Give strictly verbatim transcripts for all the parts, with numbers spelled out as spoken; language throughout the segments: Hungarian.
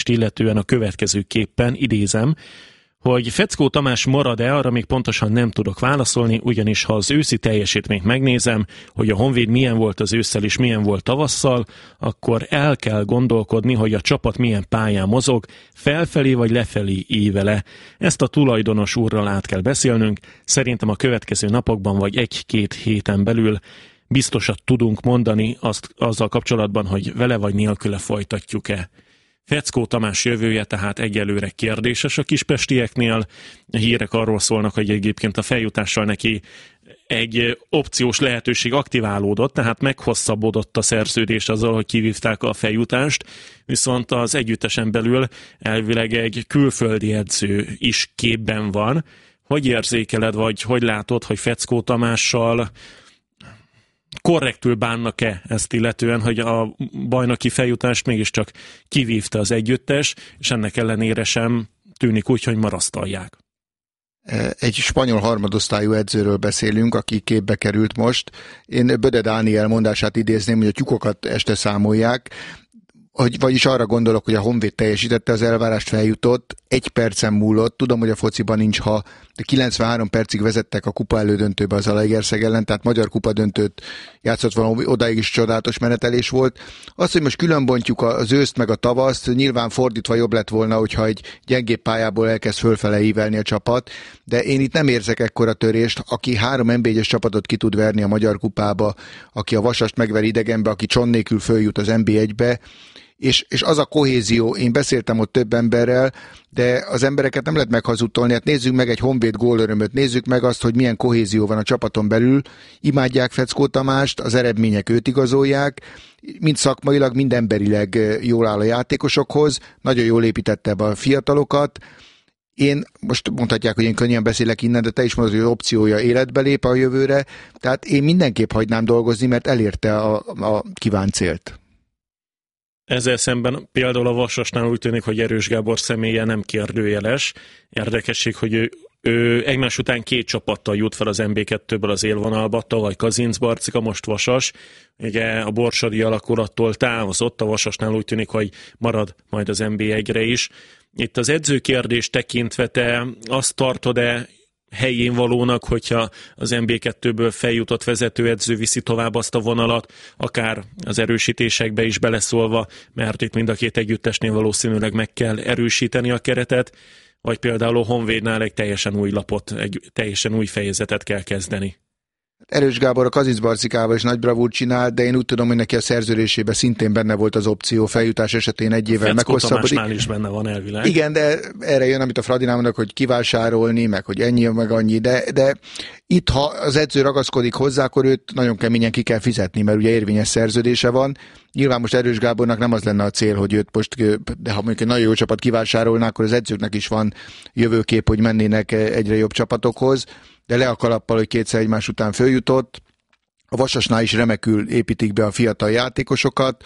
illetően a következőképpen idézem, hogy Feckó Tamás marad-e, arra még pontosan nem tudok válaszolni, ugyanis ha az őszi teljesítményt megnézem, hogy a Honvéd milyen volt az ősszel és milyen volt tavasszal, akkor el kell gondolkodni, hogy a csapat milyen pályán mozog, felfelé vagy lefelé ívele. Ezt a tulajdonos úrral át kell beszélnünk, szerintem a következő napokban vagy egy-két héten belül biztosat tudunk mondani azt, azzal kapcsolatban, hogy vele vagy nélküle folytatjuk-e. Feckó Tamás jövője tehát egyelőre kérdéses a kispestieknél. A hírek arról szólnak, hogy egyébként a feljutással neki egy opciós lehetőség aktiválódott, tehát meghosszabbodott a szerződés azzal, hogy kivívták a feljutást, viszont az együttesen belül elvileg egy külföldi edző is képben van. Hogy érzékeled, vagy hogy látod, hogy Feckó Tamással korrektül bánnak-e ezt illetően, hogy a bajnoki feljutást mégiscsak kivívta az együttes, és ennek ellenére sem tűnik úgy, hogy marasztalják? Egy spanyol harmadosztályú edzőről beszélünk, aki képbe került most. Én Böde Dániel mondását idézném, hogy a tyúkokat este számolják, hogy, vagyis arra gondolok, hogy a Honvéd teljesítette az elvárást, feljutott, egy percen múlott, tudom, hogy a fociban nincs ha, de kilencvenhárom percig vezettek a kupa elődöntőbe az Zalaegerszeg ellen, tehát magyar kupa döntőt játszott valami, odáig is csodálatos menetelés volt. Az, hogy most különbontjuk az őszt meg a tavaszt, nyilván fordítva jobb lett volna, hogyha egy gyengébb pályából elkezd fölfele ívelni a csapat, de én itt nem érzek ekkora törést, aki három en bé egyes csapatot ki tud verni a magyar kupába, aki a Vasast megveri idegenbe, aki Cson nélkül följut az en bé egybe, És, és az a kohézió, én beszéltem ott több emberrel, de az embereket nem lehet meghazudtolni, hát nézzük meg egy Honvéd gólörömöt, nézzük meg azt, hogy milyen kohézió van a csapaton belül, imádják Feckó Tamást, az eredmények őt igazolják, mind szakmailag, mind emberileg jól áll a játékosokhoz, nagyon jól építette be a fiatalokat. Én, most mondhatják, hogy én könnyen beszélek innen, de te is mondod, hogy az opciója életbe lép a jövőre, tehát én mindenképp hagynám dolgozni, mert elérte a, a kívánt célt. Ezzel szemben például a Vasasnál úgy tűnik, hogy Erős Gábor személye nem kérdőjeles. Érdekesség, hogy ő, ő egymás után két csapattal jut fel az en bé kettőből az élvonalba, tavaly Kazinc Barcika, most Vasas. Ugye a borsodi alakulattól távozott, a Vasasnál úgy tűnik, hogy marad majd az en bé egyre is. Itt az edzőkérdés tekintve te azt tartod-e helyén valónak, hogyha az en bé kettőből feljutott vezetőedző viszi tovább azt a vonalat, akár az erősítésekbe is beleszólva, mert itt mind a két együttesnél valószínűleg meg kell erősíteni a keretet, vagy például a Honvédnál egy teljesen új lapot, egy teljesen új fejezetet kell kezdeni. Erős Gábor a Kazinc Barcikával is nagy bravúrt csinált, de én úgy tudom, hogy neki a szerződésében szintén benne volt az opció, feljutás esetén egy évvel meghosszabbodik. Feckó Tamásnál is benne van elvileg. Igen, de erre jön, amit a Fradinál mondok, hogy kivásárolni, meg hogy ennyi, meg annyi, de, de itt, ha az edző ragaszkodik hozzá, akkor őt nagyon keményen ki kell fizetni, mert ugye érvényes szerződése van. Nyilván most Erős Gábornak nem az lenne a cél, hogy őt most, de ha mondjuk egy nagyon jó csapat kivásárolná, akkor az edzőknek is van jövőkép, hogy mennének egyre jobb csapatokhoz, de le a kalappal, hogy kétszer egymás után följutott. A Vasasnál is remekül építik be a fiatal játékosokat.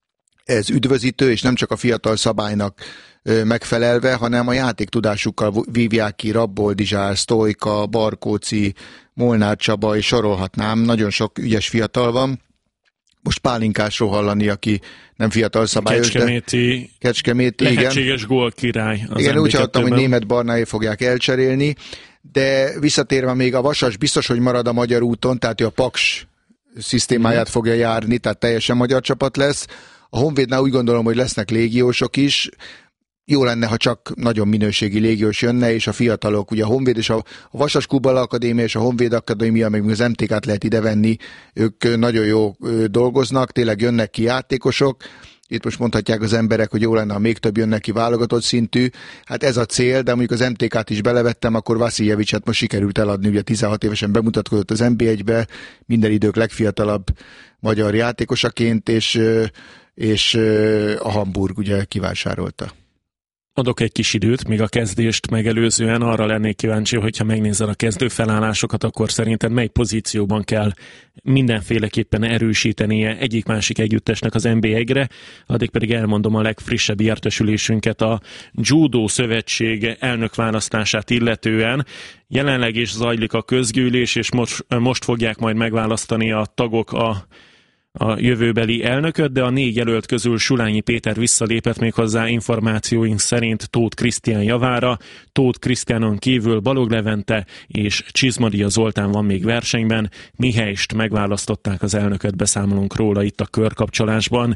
Ez üdvözítő, és nem csak a fiatal szabálynak megfelelve, hanem a játéktudásukkal vívják ki Rabboldizsár, Sztojka, Barkóci, Molnár Csaba, és sorolhatnám. Nagyon sok ügyes fiatal van. Most Pálinkásról hallani, aki nem fiatal szabályos, Kecskeméti, de Kecskeméti, lehetséges gólkirály. Igen, úgy hallottam, hogy Németh Barnáé fogják elcserélni, de visszatérve még a Vasas biztos, hogy marad a magyar úton, tehát ő a Paks szisztémáját fogja járni, tehát teljesen magyar csapat lesz. A Honvédnál úgy gondolom, hogy lesznek légiósok is. Jó lenne, ha csak nagyon minőségi légiós jönne, és a fiatalok, ugye a Honvéd és a Vasas Kubala Akadémia és a Honvéd Akadémia, meg az em té ká-t lehet idevenni, ők nagyon jó dolgoznak, tényleg jönnek ki játékosok. Itt most mondhatják az emberek, hogy jó lenne, ha még több jönnek ki válogatott szintű. Hát ez a cél, de mondjuk az em té ká-t is belevettem, akkor Vasziljevicsot most sikerült eladni, ugye tizenhat évesen bemutatkozott az en bé egybe, minden idők legfiatalabb magyar játékosaként, és, és a Hamburg ugye kivásárolta. Adok egy kis időt, még a kezdést megelőzően arra lennék kíváncsi, hogyha megnézed a kezdő felállásokat, akkor szerinted mely pozícióban kell mindenféleképpen erősítenie egyik-másik együttesnek az en bé egyre, addig pedig elmondom a legfrissebb értesülésünket a Judo Szövetség elnökválasztását illetően. Jelenleg is zajlik a közgyűlés, és most, most fogják majd megválasztani a tagok a a jövőbeli elnököt, de a négy jelölt közül Sulányi Péter visszalépett, méghozzá információink szerint Tóth Krisztián javára. Tóth Krisztiánon kívül Balog Levente és Csizmadia Zoltán van még versenyben. Mihályst megválasztották az elnököt, beszámolunk róla itt a körkapcsolásban.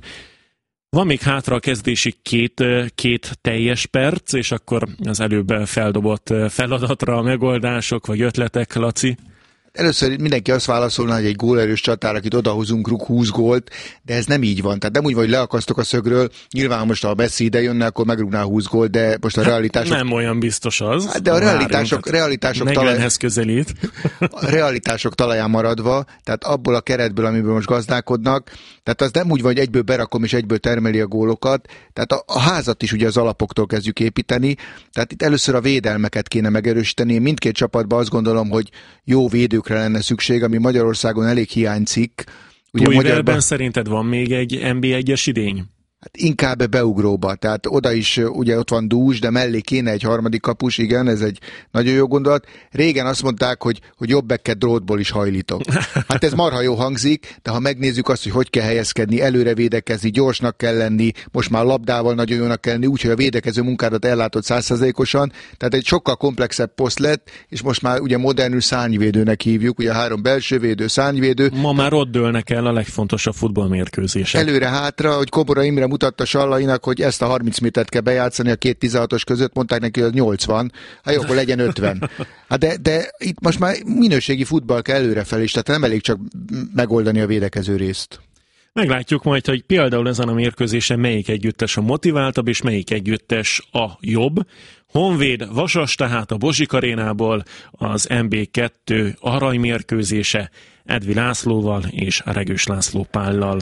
Van még hátra a kezdési két, két teljes perc, és akkor az előbb feldobott feladatra a megoldások vagy ötletek, Laci? Először mindenki azt válaszolna, hogy egy gólerős csatár, akit odahozunk, rúg húsz gólt, de ez nem így van. Tehát nem úgy van, hogy leakasztok a szögről, nyilván most ha a Messi ide jönne, akkor megrúgnál húsz gólt, de most a realitások... Nem olyan biztos az. De a realitások, realitások, talaj... közelít. a realitások talaján maradva, tehát abból a keretből, amiből most gazdálkodnak, tehát az nem úgy van, hogy egyből berakom és egyből termeli a gólokat, tehát a, a házat is ugye az alapoktól kezdjük építeni, tehát itt először a védelmeket kéne megerősíteni. Én mindkét csapatban azt gondolom, hogy jó védőkre lenne szükség, ami Magyarországon elég hiányzik. Újvelben Magyarban... szerinted van még egy en bé egyes idény? Hát inkább beugróba, tehát oda is ugye ott van Dús, de mellé kéne egy harmadik kapus, igen, ez egy nagyon jó gondolat. Régen azt mondták, hogy, hogy jobbekket drótból is hajlítok. Hát ez marha jó hangzik, de ha megnézzük azt, hogy hogy kell helyezkedni, előre védekezni, gyorsnak kell lenni, most már labdával nagyon jónak kell lenni, úgyhogy a védekező munkádat ellátott száz százalékosan, tehát egy sokkal komplexebb poszt lett, és most már ugye modernül szárnyvédőnek hívjuk, ugye három belső védő, szárnyvédő. Ma már ott dőlnek el a legfontosabb futballmérkőzések. Előre-hátra, hogy Kobora Imre mutatta Sallainak, hogy ezt a harminc métert kell bejátszani a két tizenhatos között, mondták neki, hogy nyolcvan, hát jó, akkor legyen ötven. Hát de, de itt most már minőségi futball kell előrefelé is, tehát nem elég csak megoldani a védekező részt. Meglátjuk majd, hogy például ezen a mérkőzésen melyik együttes a motiváltabb, és melyik együttes a jobb. Honvéd Vasas tehát a Bozsik arénából, az en bé kettő aranymérkőzése Edvi Lászlóval és Regős László Pállal.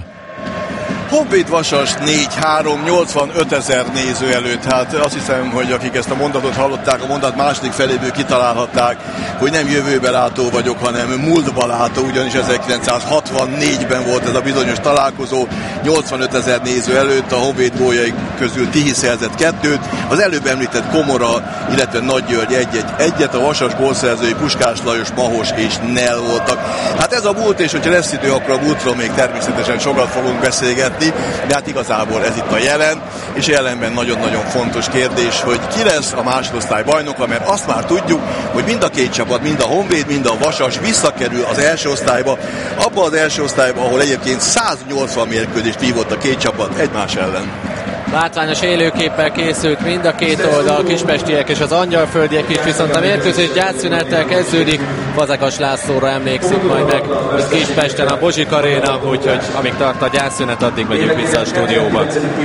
Honvéd Vasas négy három, nyolcvanöt ezer néző előtt. Hát azt hiszem, hogy akik ezt a mondatot hallották, a mondat második feléből kitalálhatták, hogy nem jövőbe látó vagyok, hanem múltba látó, ugyanis ezerkilencszázhatvannégyben volt ez a bizonyos találkozó, nyolcvanöt ezer néző előtt, a Honvéd góljai közül Tihi szerzett kettőt, az előbb említett Komora, illetve Nagy György egy-egy egyet, a Vasas gólszerzői Puskás Lajos, Mahos és Nel voltak. Hát ez a múlt, és hogyha lesz idő, akkor a múltról még természetesen sokat fogunk beszélgetni, de hát igazából ez itt a jelen, és jelenben nagyon-nagyon fontos kérdés, hogy ki lesz a másodosztály bajnoka, mert azt már tudjuk, hogy mind a két csapat, mind a Honvéd, mind a Vasas visszakerül az első osztályba, abba az első osztályba, ahol egyébként száznyolcvan mérkőzést vívott a két csapat egymás ellen. Látványos élőképpel készült mind a két oldal, kispestiek és az angyalföldiek is, viszont a mérkőzés gyászszünettel kezdődik. Fazekas Lászlóra emlékszik majd meg, hogy Kispesten a Bozsik aréna, úgyhogy amíg tart a gyászszünet, addig megyünk vissza a stúdióba.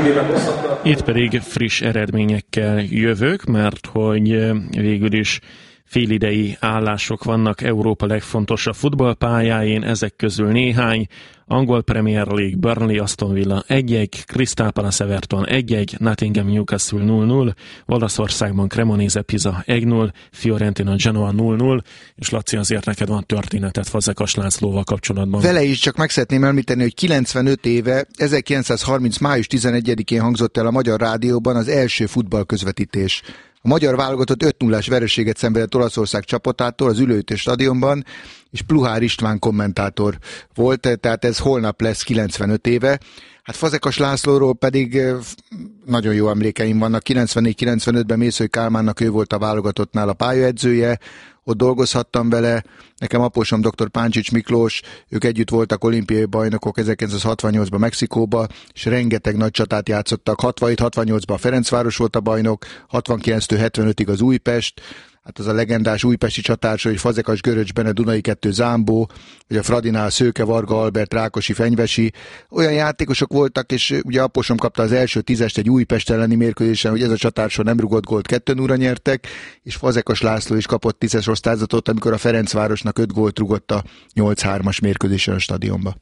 Itt pedig friss eredményekkel jövök, mert hogy végül is félidei állások vannak Európa legfontosabb futballpályáin, ezek közül néhány. Angol Premier League, Burnley, Aston Villa egy-egy, Crystal Palace Everton egy-egy, Nottingham Newcastle null null, Olaszországban Cremonese Pisa egy null, Fiorentina Genoa null null, és Laci, azért neked van történetet Fazekas Lászlóval kapcsolatban. Vele is csak meg szeretném említeni, hogy kilencvenöt éve, ezerkilencszázharminc május tizenegyedikén hangzott el a Magyar Rádióban az első futballközvetítés. A magyar válogatott öt nullás vereséget szenvedett Olaszország csapatától az Ülőütés stadionban, és Pluhár István kommentátor volt, tehát ez holnap lesz kilencvenöt éve. Hát Fazekas Lászlóról pedig nagyon jó emlékeim vannak. kilencvennégy kilencvenötben Mészöly Kálmánnak ő volt a válogatottnál a pályaedzője, ott dolgozhattam vele, nekem apósom dr. Páncsics Miklós, ők együtt voltak olimpiai bajnokok ezerkilencszázhatvannyolcban Mexikóba, és rengeteg nagy csatát játszottak. hatvanhét hatvannyolcban a Ferencváros volt a bajnok, hatvankilenctől hetvenötig az Újpest, hát az a legendás újpesti csatársa, hogy Fazekas Göröcs Bene, Dunai kettő Zámbó, vagy a Fradinál Szőke Varga Albert, Rákosi Fenyvesi. Olyan játékosok voltak, és ugye apósom kapta az első tízest egy Újpest elleni mérkőzésen, hogy ez a csatársa nem rugott gólt, kettő nullra nyertek, és Fazekas László is kapott tízes osztályzatot, amikor a Ferencvárosnak öt gólt rugott a nyolc hármas mérkőzésen a stadionba.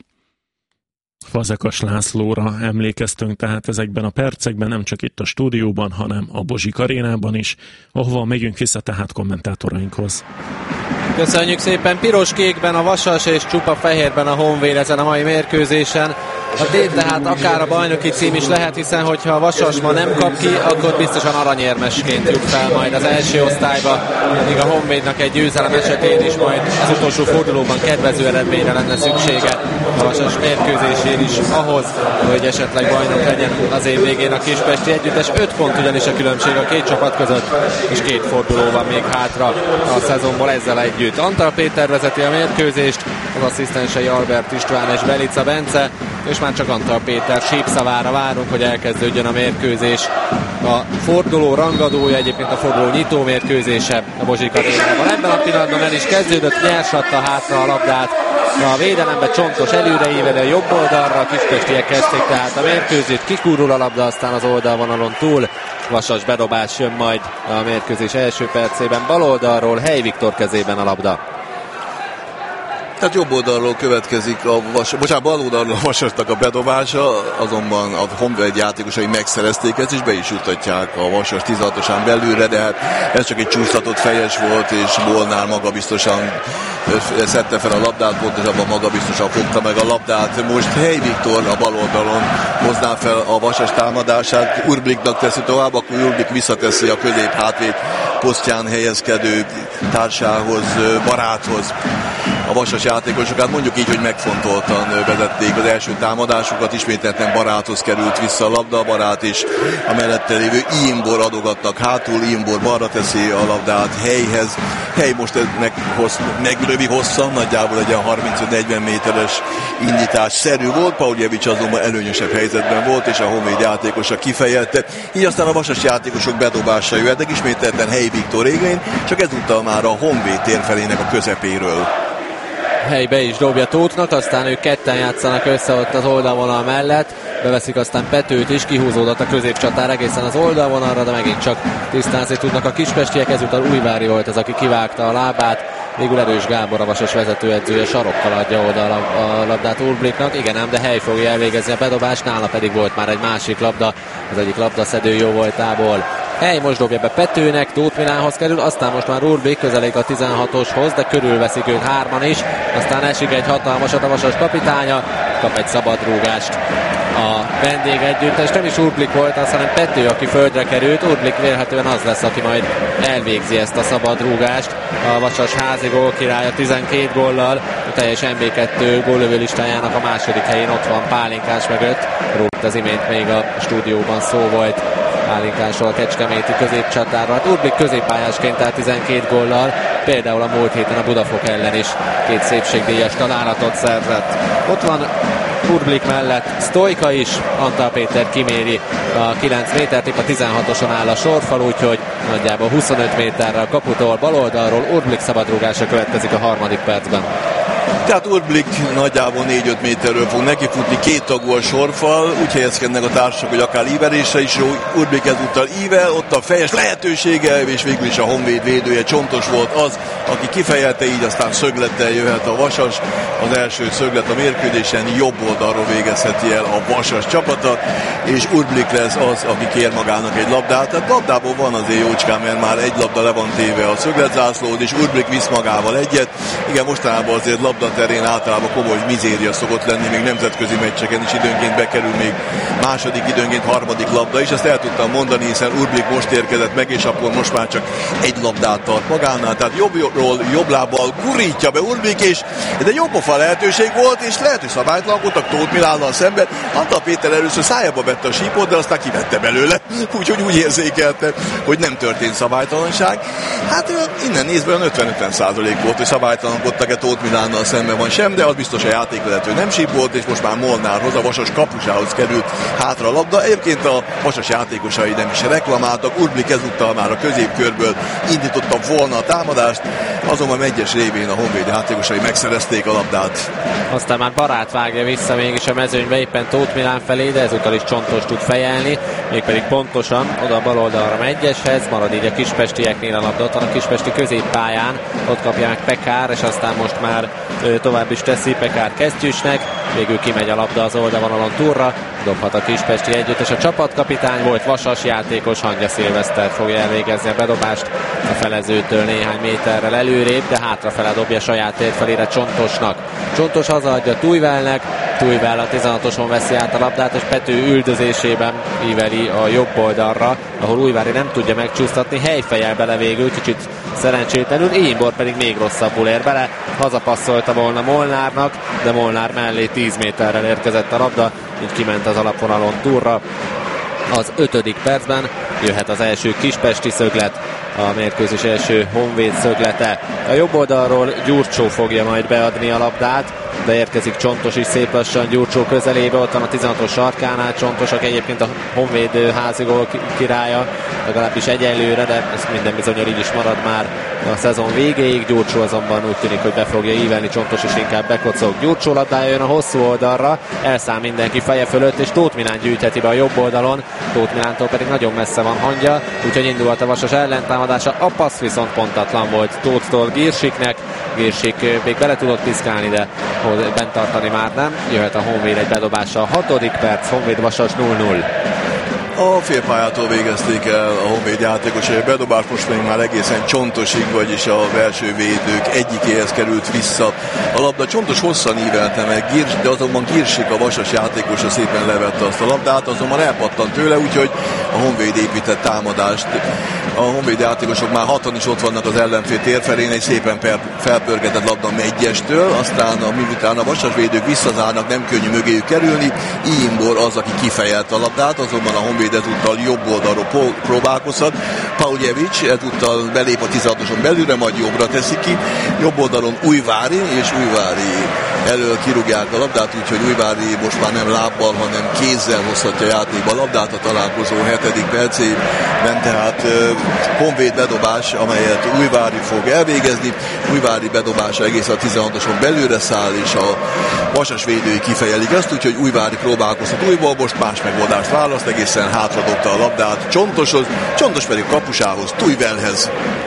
Fazekas Lászlóra emlékeztünk tehát ezekben a percekben, nem csak itt a stúdióban, hanem a Bozsik arénában is, ahova megyünk vissza tehát kommentátorainkhoz. Köszönjük szépen! Piros-kékben a Vasas és csupa fehérben a Honvéd ezen a mai mérkőzésen. A tét tehát akár a bajnoki cím is lehet, hiszen hogyha a Vasas ma nem kap ki, akkor biztosan aranyérmesként jut fel majd az első osztályba, pedig a Honvédnak egy győzelem esetén is majd az utolsó fordulóban kedvező eredményre lenne szüksége. a Vasas mérkőzésén is ahhoz, hogy esetleg bajnok legyen az év végén a kispesti együttes. öt pont ugyanis a különbség a két csapat között, és két forduló van még hátra a szezonból ezzel együtt. Antal Péter vezeti a mérkőzést, az asszisztensei Albert István és Belica Bence, és már csak Antal Péter sípszavára várunk, hogy elkezdődjön a mérkőzés. A forduló rangadója, egyébként a forduló nyitó mérkőzése a Bozsik Arénában. Ebben a pillanatban el is kezdődött, nyers adta hátra a labdát a védelembe, Csontos előreíveli a jobb oldalra, a kispestiek kezdték tehát a mérkőzést, kikúrul a labda, aztán az oldalvonalon túl Vasas bedobás jön majd a mérkőzés első percében, bal oldalról Hely Viktor kezében a labda. Tehát jobb oldalról következik a Vas, bocsánat, bal oldalról a Vasasnak a bedobása, azonban a Honvéd játékosai megszerezték ezt, és be is jutatják a Vasas tizenhatosán belülre, de hát ez csak egy csúsztatott fejes volt, és Molnár magabiztosan szedte fel a labdát, pontosabban magabiztosan fogta meg a labdát. Most Hely Viktor a bal oldalon hozná fel a Vasas támadását, Urbliknak teszi tovább, akkor Urblik visszateszi a közép hátvéd posztján helyezkedő társához, baráthoz a Vasas játékosokat, mondjuk így, hogy megfontoltan vezették az első támadásokat, ismételten Baráthoz került vissza a labda, a Barát és a mellette lévő Imbor adogatnak hátul, Imbor balra teszi a labdát Helyhez. Hely most meg, hossz, megrövi hosszan, nagyjából egy harmincöt-negyven méteres indítás szerű volt, Pauljevics azonban előnyösebb helyzetben volt, és a Honvéd játékosa kifejelte. Így aztán a Vasas játékosok bedobása jöhetnek, ismételten Hely Viktor égén, csak ezúttal már a Honvéd térfelének a közepéről. Hely be is dobja Tóthnak, aztán ők ketten játszanak össze ott az oldalvonal mellett, beveszik aztán Petőt is, kihúzódott a középcsatár egészen az oldalvonalra, de megint csak tisztázni tudnak a kispestiek, ezúttal Újvári volt az, aki kivágta a lábát, végül Erős Gábor, a Vasas vezetőedzője sarokkal adja oda a labdát Urbliknak, igen ám, de Hely fogja elvégezni a bedobást, nála pedig volt már egy másik labda, az egyik labdaszedő jó voltából. Hely most dobja be Petőnek, Tóth Milánhoz kerül, aztán most már Urblik közelik a tizenhatoshoz, de körülveszik őt hárman is, aztán esik egy hatalmasat a Vasas kapitánya, kap egy szabadrúgást a vendég együttes, nem is Urblik volt az, hanem Pető, aki földre került. Urblik vélhetően az lesz, aki majd elvégzi ezt a szabadrúgást. A Vasas házi gólkirálya tizenkét góllal, a teljes em bé kettő góllövő listájának a második helyén ott van Pálinkás mögött. Róla az imént még a stúdióban szó volt Pálinkásról, a kecskeméti középcsatárról. Hát Urblik középpályásként, tehát tizenkét góllal, például a múlt héten a Budafok ellen is két szépségdíjas találatot szerzett. Ott van Urblik mellett Sztojka is, Antal Péter kiméri a kilenc métert, épp a tizenhatoson áll a sorfal, úgyhogy nagyjából huszonöt méterre a kaputól bal oldalról Urblik szabadrúgása következik a harmadik percben. Tehát Urblik nagyjából négy-öt méterről fog nekifutni, két tagú a sorfal, úgy helyezkednek a társak, hogy akár íverésre is jó. Urblik ezúttal ível, ott a fejes lehetősége, és végül is a Honvéd védője Csontos volt az, aki kifejelte, így aztán szöglettel jöhet a Vasas. Az első szöglet a mérkőzésen jobb oldalról végezheti el a Vasas csapata, és Urblik lesz az, aki kér magának egy labdát. Tehát labdából van azért jócskán, mert már egy labda le van téve a szögletzászlód, és Urblik visz magával egyet. Igen, mostanában azért labda terén általában komoly mizéria szokott lenni, még nemzetközi meccseken is időnként bekerül még második, időnként harmadik labda is. Ezt el tudtam mondani, hiszen Urblik most érkezett meg, és akkor most már csak egy labdát tart magánál. Tehát jobbról, jobb lábbal gurítja be Urblik, és de jobb pofa lehetőség volt, és lehet, hogy szabálytlankodtak Tóth Milánnal szemben. Antal Péter először szájába vette a sípot, de aztán kivette belőle. Úgyhogy úgy érzékelte, hogy nem történt szabálytalanság. Hát innen nézve ötven-ötven százalék volt, hogy szabálytalankodtak-e Tóth Milánnal szemben van sem, de az biztos a játékvezető nem sípolt, és most már Molnárhoz, a Vasas kapusához került hátra a labda. Egyébként a Vasas játékosai nem is reklamáltak, Urblik ezúttal már a középkörből indította volna a támadást, azonban egyes révén a Honvéd játékosai megszerezték a labdát. Aztán már Barát vágja vissza mégis a mezőnybe éppen Tóth Milán felé, de ezúttal is Csontos tud fejelni, mégpedig pontosan oda a bal oldalra Megyeshez, marad így a kispestieknél a labda, ott van a kispesti középpályán, ott kapja meg Pekár, és aztán most már tovább is teszi Pekár Kesztyűsnek, végül kimegy a labda az oldalvonalon túlra, dobhat a kispesti együttes. A csapatkapitány volt Vasas játékos, Hangya Szilveszter fogja elvégezni a bedobást a felezőtől néhány méterrel előrébb, de hátrafele dobja saját térfelére Csontosnak. Csontos hazaadja Tújvelnek, Tújvel a tizenhatoson veszi át a labdát, és Pető üldözésében íveli a jobb oldalra, ahol Újvári nem tudja megcsúsztatni, helyfejjel bele végül, kicsit szerencsétlenül, Imbor pedig még rosszabbul ér bele, hazapasszolta volna Molnárnak, de Molnár mellé tíz méterrel érkezett a labda, így kiment az alapvonalon túlra. Az ötödik percben jöhet az első kispesti szöglet, a mérkőzés első Honvéd szöglete. A jobb oldalról Gyurcsó fogja majd beadni a labdát, de érkezik Csontos is szép lassan Gyurcsó közelébe, ott van a tizenhatos sarkánál Csontos, aki egyébként a Honvéd házigól királya, legalábbis egyelőre, de ez minden bizonnyal így is marad már a szezon végéig. Gyurcsó azonban úgy tűnik, hogy be fogja ívelni, Csontos is inkább bekocog. Gyurcsó labdája jön a hosszú oldalra, elszáll mindenki feje fölött, és Tóth Milán gyűjtheti be a jobb oldalon, Tóth Milántól pedig nagyon messze van Hangya, úgyhogy indult a Vasas ellentámadása, a passz viszont pontatlan volt Tóthtól Girsiknek, Girsik még bele tudott piszkálni, de bent tartani már nem. Jöhet a Honvéd egy bedobása, a hatodik perc, Honvéd Vasas null null. A félpályától végezték el a Honvéd játékosai a bedobás, most még már egészen Csontosig, vagyis a belső védők egyikéhez került vissza. A labda Csontos hosszan ívelte meg, Girs, de azonban Girsik, a Vasas játékosa szépen levette azt a labdát, azonban elpattant tőle, úgyhogy a Honvéd épített támadást. A Honvéd játékosok már hatan is ott vannak az ellenfél térfelén, egy szépen per, felpörgetett labda Megyestől, aztán a, miután a Vasas védők visszazárnak, nem könnyű mögéjük kerülni, Imbor az, aki kifejelt a labdát, azonban a Honvéd ezúttal jobb oldalról próbálkozhat. Pauljevics ezúttal belép a tizenhatoson belülre, majd jobbra teszi ki. Jobb oldalon Újvári, és Újvári elől kirúgják a labdát, úgyhogy Újvári most már nem lábbal, hanem kézzel hozhatja játékba a labdát a találkozó hetedik percében, tehát uh, Honvéd bedobás, amelyet Újvári fog elvégezni. Újvári bedobása egész a tizenhatoson belülre száll, és a Vasas védői kifejelik ezt, úgyhogy Újvári próbálkozhat újból, most más megoldást választ, egészen hátradobta a labdát Csontoshoz, Csontos pedig a kapusához, Tújvelhez.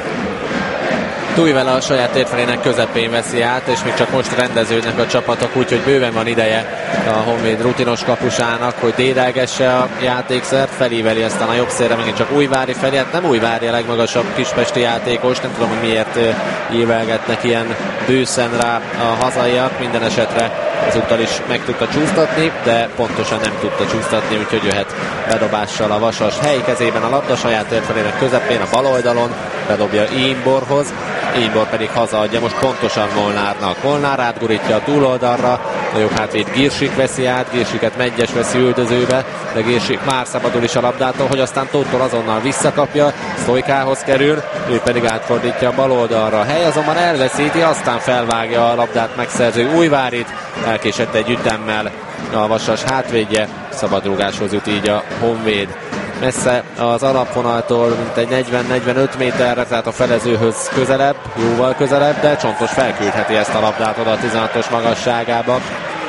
Tújvel a saját térfelének közepén veszi át, és még csak most rendeződnek a csapatok, úgyhogy bőven van ideje a Honvéd rutinos kapusának, hogy dédelgesse a játékszert, felíveli aztán a jobb szélre, megint csak Újvári felé, hát nem Újvári a legmagasabb kispesti játékos, nem tudom, hogy miért ívelgetnek ilyen bőszen rá a hazaiak, minden esetre ezúttal is meg tudta csúsztatni, de pontosan nem tudta csúsztatni, úgyhogy jöhet bedobással a Vasas. Helyi kezében a labda, saját térfelének közepén, a bal oldalon, bedobja Imborhoz, Imbor pedig hazaadja most pontosan Molnárnak. Molnár átgurítja a túloldalra, a jobb hátvéd Girsik veszi át, Girsiket Megyes veszi üldözőbe, de Girsik már szabadul is a labdától, hogy aztán Tóthtól azonnal visszakapja, Sztojkához kerül, ő pedig átfordítja a bal oldalra. A hely azonban elveszíti, aztán felvágja a labdát megszerző Újvárit, elkésett egy ütemmel a Vasas hátvédje, szabadrúgáshoz jut így a Honvéd. Messze az alapvonaltól mintegy negyven-negyvenöt méterre, tehát a felezőhöz közelebb, jóval közelebb, de Csontos felküldheti ezt a labdát oda a tizenhatos magasságába,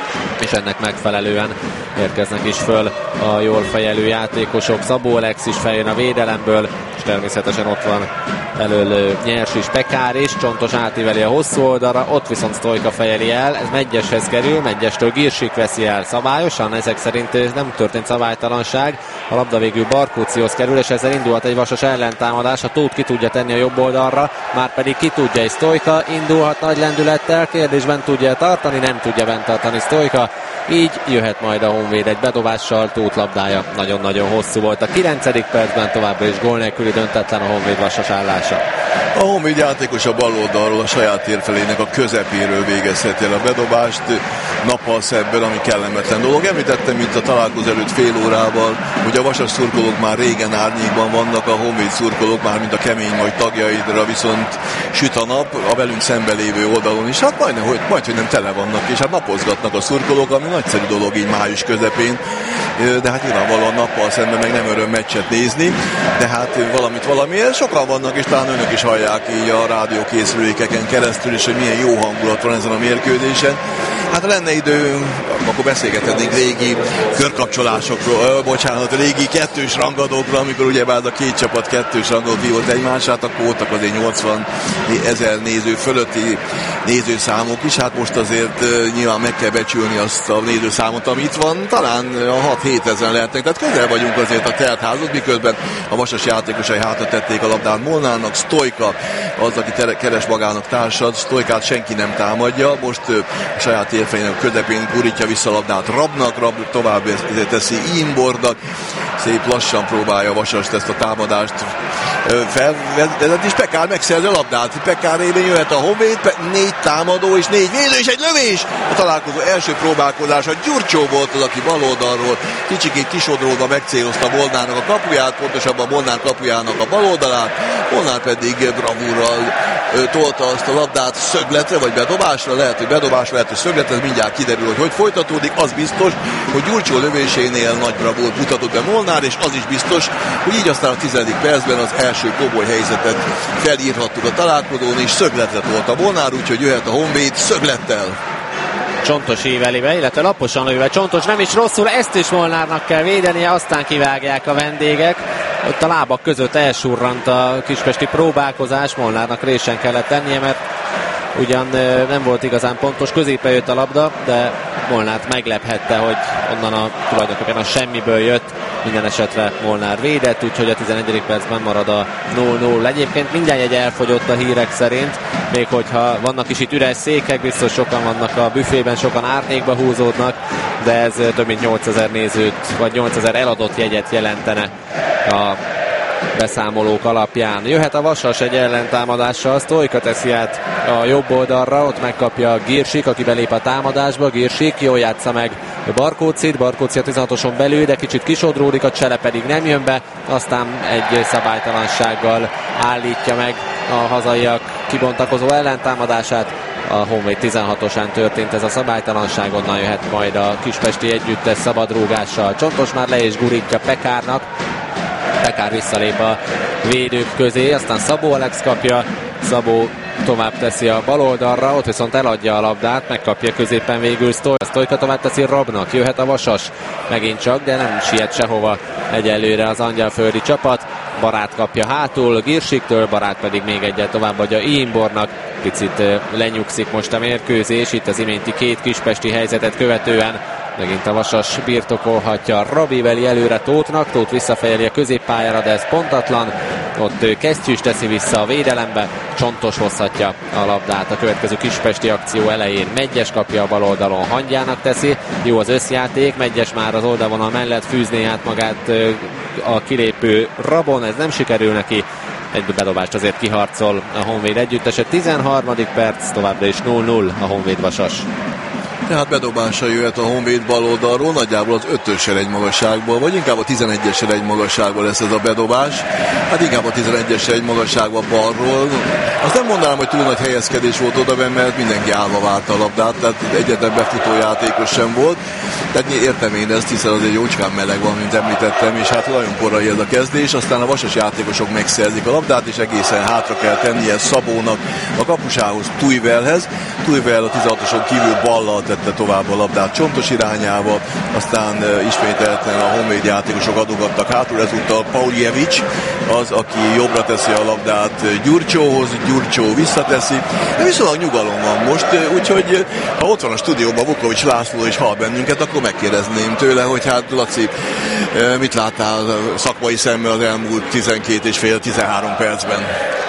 és ennek megfelelően érkeznek is föl a jól fejelő játékosok. Szabó Alex is feljön a védelemből, és természetesen ott van elől Nyers is, Pekár is, Csontos átíveli a hosszú oldalra, ott viszont Sztojka fejeli el, ez Megyeshez kerül, Megyestől Girsik veszi el szabályosan, ezek szerint nem történt szabálytalanság, a labda végül Barkócihoz kerül, és ezzel indulhat egy Vasas ellentámadás, a Tóth ki tudja tenni a jobb oldalra, már pedig ki tudja, és Sztojka indulhat nagy lendülettel, kérdésben tudja tartani, nem tudja bent tartani Sztojka, így jöhet majd a Honvéd egy bedobással, Tóth labdája nagyon-nagyon hosszú volt. A kilencedik percben továbbra is gól nélküli döntetlen a Honvéd Vasas állása. A Honvéd játékos a bal oldalról, a saját térfelének a közepéről végezheti el a bedobást, nappal szebben, ami kellemetlen dolog. Említettem itt a találkozó előtt fél órával, hogy a Vasas szurkolók már régen árnyékban vannak, a Honvéd szurkolók már mint a kemény majd tagjaidra, viszont süt a nap a velünk szembe lévő oldalon is, hát majdnem, hogy, majd, hogy nem tele vannak, és hát napozgatnak a szurkolók, ami nagyszerű dolog így május közepén, de hát nyilvánvalóan nappal szemben meg nem öröm meccset nézni, de hát valamit valamiért sokan vannak, és talán önök is hallják így a rádiókészülékeken keresztül, és hogy milyen jó hangulat van ezen a mérkőzésen. Hát ha lenne idő, akkor beszélgethetnénk régi körkapcsolásokról, ö, bocsánat, régi kettős rangadókról, amikor ugye ez a két csapat kettős rangadót vívott egymását, akkor voltak azért nyolcvan ezer néző fölötti nézőszámok is, hát most azért uh, nyilván meg kell becsülni azt a nézőszámot, ami itt van, talán a hat-hét ezer lehetnek, tehát közel vagyunk azért a teltházhoz, miközben a Vasas játékosai hátra tették a labdát Molnárnak, Sztojka Stojka az, aki tere, keres magának társat, Stojkát senki nem támadja, most ö, a saját térfejének közepén gurítja vissza a labdát Rabnak, Rab tovább teszi Imbornak, szép lassan próbálja Vasast ezt a támadást felvezetni, és Pekár megszerzi a labdát. Pekár révén jöhet a Honvéd, négy támadó és négy védő, és egy lövés! A találkozó első próbálkozása Gyurcsó volt az, aki bal oldalról kicsikét kisodródva megcélozta Molnárnak a kapuját, pontosabban Molnár kapujának a bal oldalát, Molnár pedig bravúrral tolta azt a labdát szögletre, vagy bedobásra, lehet, hogy bedobásra, lehet, hogy szögletre, ez mindjárt kiderül, hogy hogy folytatódik. Az biztos, hogy Gyurcsó lövésénél nagy bravúrt mutatott be Molnár, és az is biztos, hogy így aztán a tizedik percben az első komoly helyzetet felírhattuk a találkozón, és szögletre tolta Molnár, úgyhogy jöhet a Honvéd szöglettel. Csontos éveli be, illetve laposan lőve Csontos, nem is rosszul, ezt is Molnárnak kell védenie, aztán kivágják a vendégek. Ott a lábak között elsurrant a kispesti próbálkozás, Molnárnak résen kellett tennie, mert ugyan nem volt igazán pontos, középre jött a labda, de Molnárt meglephette, hogy onnan a, tulajdonképpen a semmiből jött, minden esetre Molnár védett, úgyhogy a tizenegyedik percben marad a nulla nulla. Egyébként minden jegy elfogyott a hírek szerint, még hogyha vannak is itt üres székek, biztos sokan vannak a büfében, sokan árnyékba húzódnak, de ez több mint nyolcezer nézőt, vagy nyolcezer eladott jegyet jelentene a beszámolók alapján. Jöhet a Vasas egy ellentámadással, Stojka teszi át a jobb oldalra, ott megkapja Girsik, aki belép a támadásba, Girsik jól játsza meg Barkócit, Barkóci a tizenhatoson belül, de kicsit kisodródik, a Csele pedig nem jön be, aztán egy szabálytalansággal állítja meg a hazaiak kibontakozó ellentámadását. A Honvéd tizenhatosán történt ez a szabálytalanság, onnan jöhet majd a kispesti együttes szabadrúgással. Csontos már le és gurítja Pekárnak, Pekár visszalép a védők közé, aztán Szabó Alex kapja, Szabó tovább teszi a bal oldalra, ott viszont eladja a labdát, megkapja középen végül Stojka, Stojka tovább teszi Rabnak, jöhet a Vasas, megint csak, de nem siet sehova egyelőre az angyalföldi csapat. Barát kapja hátul Girsiktől, Barát pedig még egyet továbbadja Imbornak, picit lenyugszik most a mérkőzés, itt az iménti két kispesti helyzetet követően megint a Vasas birtokolhatja Robi veli előre Tóthnak, Tóth visszafejeli a középpályára, de ez pontatlan, ott Kesztyűs teszi vissza a védelembe, Csontos hozhatja a labdát a következő kispesti akció elején, Megyes kapja a bal oldalon, Hangyának teszi, jó az összjáték, Megyes már az oldalvonal mellett fűzné át magát a kilépő Rabon, ez nem sikerül neki, egy bedobást azért kiharcol a Honvéd együttese, tizenharmadik perc, továbbra is nulla nulla a Honvéd Vasas. Tehát bedobása jöhet a Honvéd bal oldalról, nagyjából az ötössel egy magasságból, vagy inkább a tizenegyessel egy magasságból lesz ez a bedobás. Hát inkább a tizenegyessel egy magasságban balról. Azt nem mondanám, hogy túl nagy helyezkedés volt odaben, mert mindenki állva várta a labdát, tehát egyetlen befutó játékos sem volt. Tehát értem én ezt, hiszen azért jócskán meleg van, mint említettem, és hát nagyon korai ez a kezdés, aztán a Vasas játékosok megszerzik a labdát, és egészen hátra kell tennie Szabónak a kapusához, Tujvelhez. Tujvel a tizenhatoson kívül ballal tette tovább a labdát Csontos irányába, aztán uh, ismételten a Honvéd játékosok adogattak hátul, ezúttal Pauljevic az, aki jobbra teszi a labdát Gyurcsóhoz, Gyurcsó visszateszi, de viszonylag nyugalom van most, úgyhogy ha ott van a stúdióban Vukovics László és hall bennünket, akkor megkérdezném tőle, hogy hát Laci, mit láttál szakmai szemmel az elmúlt tizenkét és fél tizenhárom percben?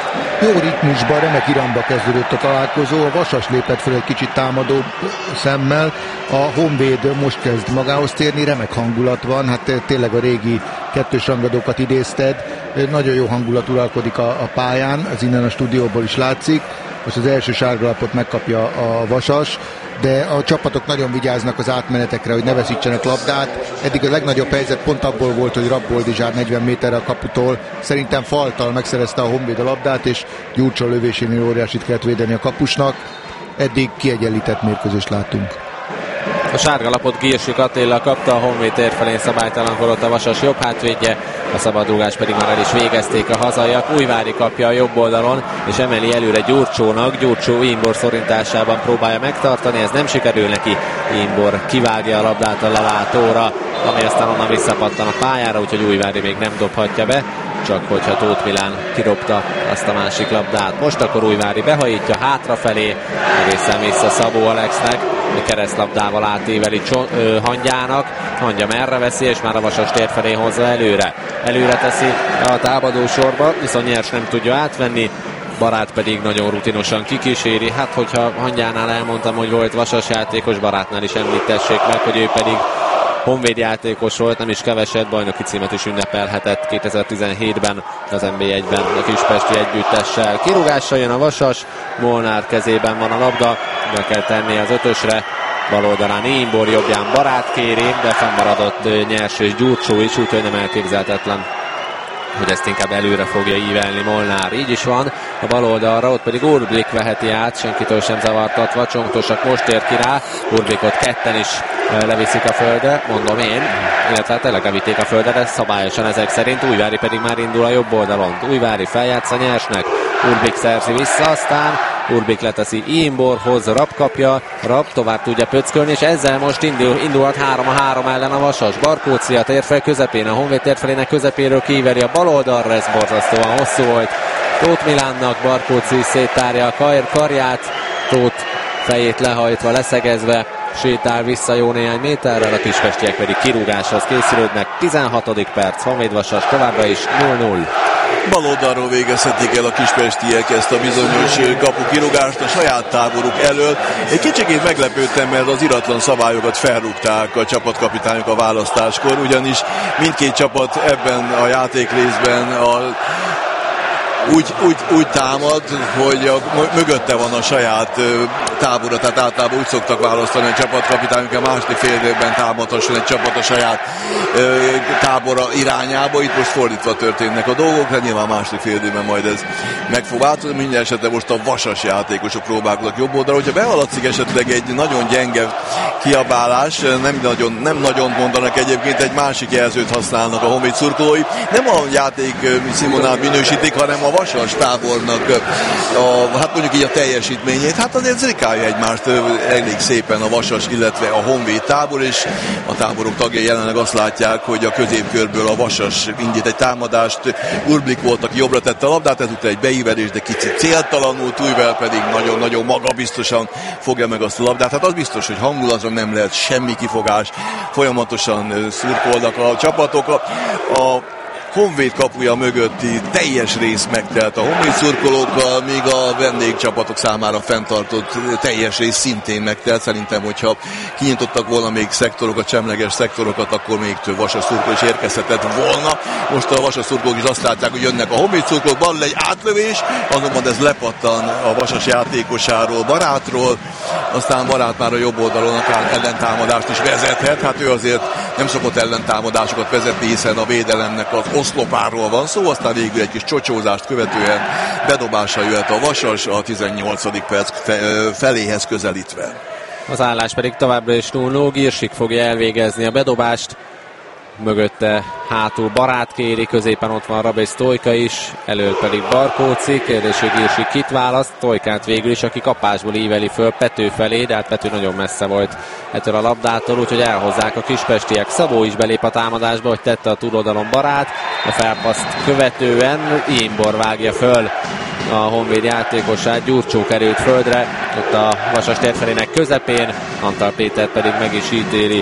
Jó ritmusban, remek irányba kezdődött a találkozó, a Vasas lépett fel egy kicsit támadó szemmel, a Honvéd most kezd magához térni, remek hangulat van, hát tényleg a régi kettős rangadókat idézted, nagyon jó hangulat uralkodik a, a pályán, az innen a stúdióból is látszik, most az első sárgalapot megkapja a Vasas, de a csapatok nagyon vigyáznak az átmenetekre, hogy ne veszítsenek labdát. Eddig a legnagyobb helyzet pont abból volt, hogy Rabb-Boldizsár negyven méterre a kaputól szerintem faltal megszerezte a Honvéd a labdát, és Gyurcsó lövésénél óriásit kellett védeni a kapusnak. Eddig kiegyenlített mérkőzést láttunk. A sárga lapot Girsik Attila kapta, a Honvéd tér felén szabálytalankodott a Vasas jobb hátvédje, a szabadrúgás pedig már el is végezték a hazaiak. Újvári kapja a jobb oldalon, és emeli előre Gyurcsónak. Gyurcsó Imbor szorításában próbálja megtartani, ez nem sikerül neki. Imbor kivágja a labdát a lelátóra, ami aztán onnan visszapattan a pályára, úgyhogy Újvári még nem dobhatja be, csak hogyha Tóth Milán kirobta azt a másik labdát. Most akkor Újvári behajítja hátrafelé, egészen vissza Szabó Alexnek, keresztlabdával átíveli Hangyának, Hangya merre veszi, és már a Vasas tér felé hozza előre. Előre teszi a támadó sorba, viszont Nyers nem tudja átvenni, Barát pedig nagyon rutinosan kikíséri. Hát, hogyha Hangyánál elmondtam, hogy volt Vasas játékos, Barátnál is említessék meg, hogy ő pedig Honvéd játékos volt, nem is keveset, bajnoki címet is ünnepelhetett kétezer-tizenhétben az en bé egyben a kispesti együttessel. Kirúgással jön a Vasas, Molnár kezében van a labda, be kell tenni az ötösre, bal oldalán Imbor, jobbján Barát kéri, de fennmaradott Nyers és Gyurcsó is, úgyhogy nem elképzelhetetlen, hogy ezt inkább előre fogja ívelni Molnár. Így is van, a bal oldalra, ott pedig Urblik veheti át, senkitől sem zavartatva, Csontosak most ér ki rá, Urblikot ketten is leviszik a földre, mondom én, illetve tényleg levitték a földre, de szabályosan ezek szerint. Újvári pedig már indul a jobb oldalon. Újvári feljátsza Nyersnek, Urblik szerzi vissza, aztán Urblik leteszi Imborhoz, Rab kapja, Rab tovább tudja pöckölni, és ezzel most indul, indulhat három a három ellen a Vasas. Barkóczi a térfel közepén, a Honvéd térfelének közepéről kíveri a bal oldalra, ez borzasztóan hosszú volt. Tóth Milánnak Barkóczi széttárja a kar- karját, Tóth fejét lehajtva, leszegezve sétál vissza jó néhány méterrel, a kispestiek pedig kirúgáshoz készülődnek. tizenhatodik perc, Honvéd Vasas továbbra is null null. Bal oldalról végezhetik el a kispestiek ezt a bizonyos kapu kirúgást a saját táboruk elől. Egy kicsikét meglepődtem, mert az iratlan szabályokat felrúgták a csapatkapitányok a választáskor, ugyanis mindkét csapat ebben a játékrészben a Úgy, úgy, úgy támad, hogy a, mögötte van a saját ö, tábora, tehát általában úgy szoktak választani a csapatkapitányok, a második fél időben támadhasson egy csapat a saját ö, tábora irányába. Itt most fordítva történnek a dolgok, de nyilván a második fél időben majd ez meg fog változni. Minden esetben most a Vasas játékosok próbálkoznak jobb oldalra. Hogyha behaladszik esetleg egy nagyon gyenge kiabálás, nem nagyon, nem nagyon mondanak egyébként, egy másik jelzőt használnak a Honvéd szurkolói. Nem a játék színvonal minősítik, hanem a Vasas tábornak a, hát mondjuk így a teljesítményét. Hát azért zrikálja egymást elég szépen a Vasas, illetve a Honvéd tábor, és a táborok tagjai jelenleg azt látják, hogy a középkörből a Vasas indít egy támadást. Urblik volt, aki jobbra tette a labdát, ezután egy beívelés, de kicsit céltalanul, Tújvel pedig nagyon-nagyon magabiztosan fogja meg azt a labdát. Hát az biztos, hogy hangulatra nem lehet semmi kifogás. Folyamatosan szurkolnak a csapatok. A, a Honvéd kapuja mögötti teljes rész megtelt a Honvéd szurkolókkal, míg a vendégcsapatok számára fenntartott teljes rész szintén megtelt. Szerintem, hogyha kinyitottak volna még szektorokat, semleges szektorokat, akkor még több Vasas szurkoló is érkezhetett volna. Most a Vasas szurkolók is azt látják, hogy jönnek a Honvéd szurkolók, van egy átlövés, azonban ez lepattan a Vasas játékosáról, Barátról, aztán Barát már a jobb oldalon akár ellentámadást is vezethet. Hát ő azért nem szokott ellentámadásokat vezetni, hiszen a védelemnek az oszlopáról van szó, aztán végül egy kis csocsózást követően bedobása jöhet a Vasas a tizennyolcadik perc feléhez közelítve. Az állás pedig továbbra is null null, Girsik fogja elvégezni a bedobást, mögötte hátul Barát kéri, középen ott van Rab és Sztojka is, elől pedig Barkóczi. Kérdés, hogy Girsik kit választ, Sztojkát végül is, aki kapásból íveli föl Pető felé, de hát Pető nagyon messze volt ettől a labdától, úgyhogy elhozzák a kispestiek. Szabó is belép a támadásba, hogy tette a túloldalon Barát, a felpaszt követően Imbor vágja föl a Honvéd játékosát, Gyurcsó került földre, ott a Vasas térfelének közepén, Antal Péter pedig meg is ítéli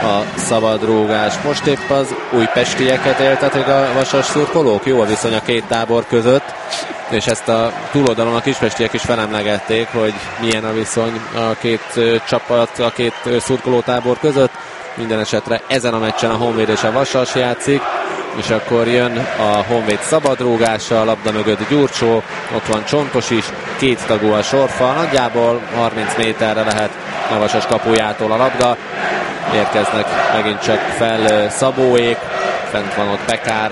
a szabadrúgást. Most épp az újpestieket éltetik a Vasas szurkolók, jó a viszony a két tábor között, és ezt a túloldalon a kispestiek is felemlegették, hogy milyen a viszony a két csapat, a két szurkolótábor között. Minden esetre ezen a meccsen a Honvéd és a Vasas játszik, és akkor jön a Honvéd szabadrúgása, a labda mögött Gyurcsó, ott van Csontos is, két tagú a sorfal, nagyjából harminc méterre lehet a Vasas kapujától a labda. Érkeznek megint csak fel Szabóék, fent van ott Pekár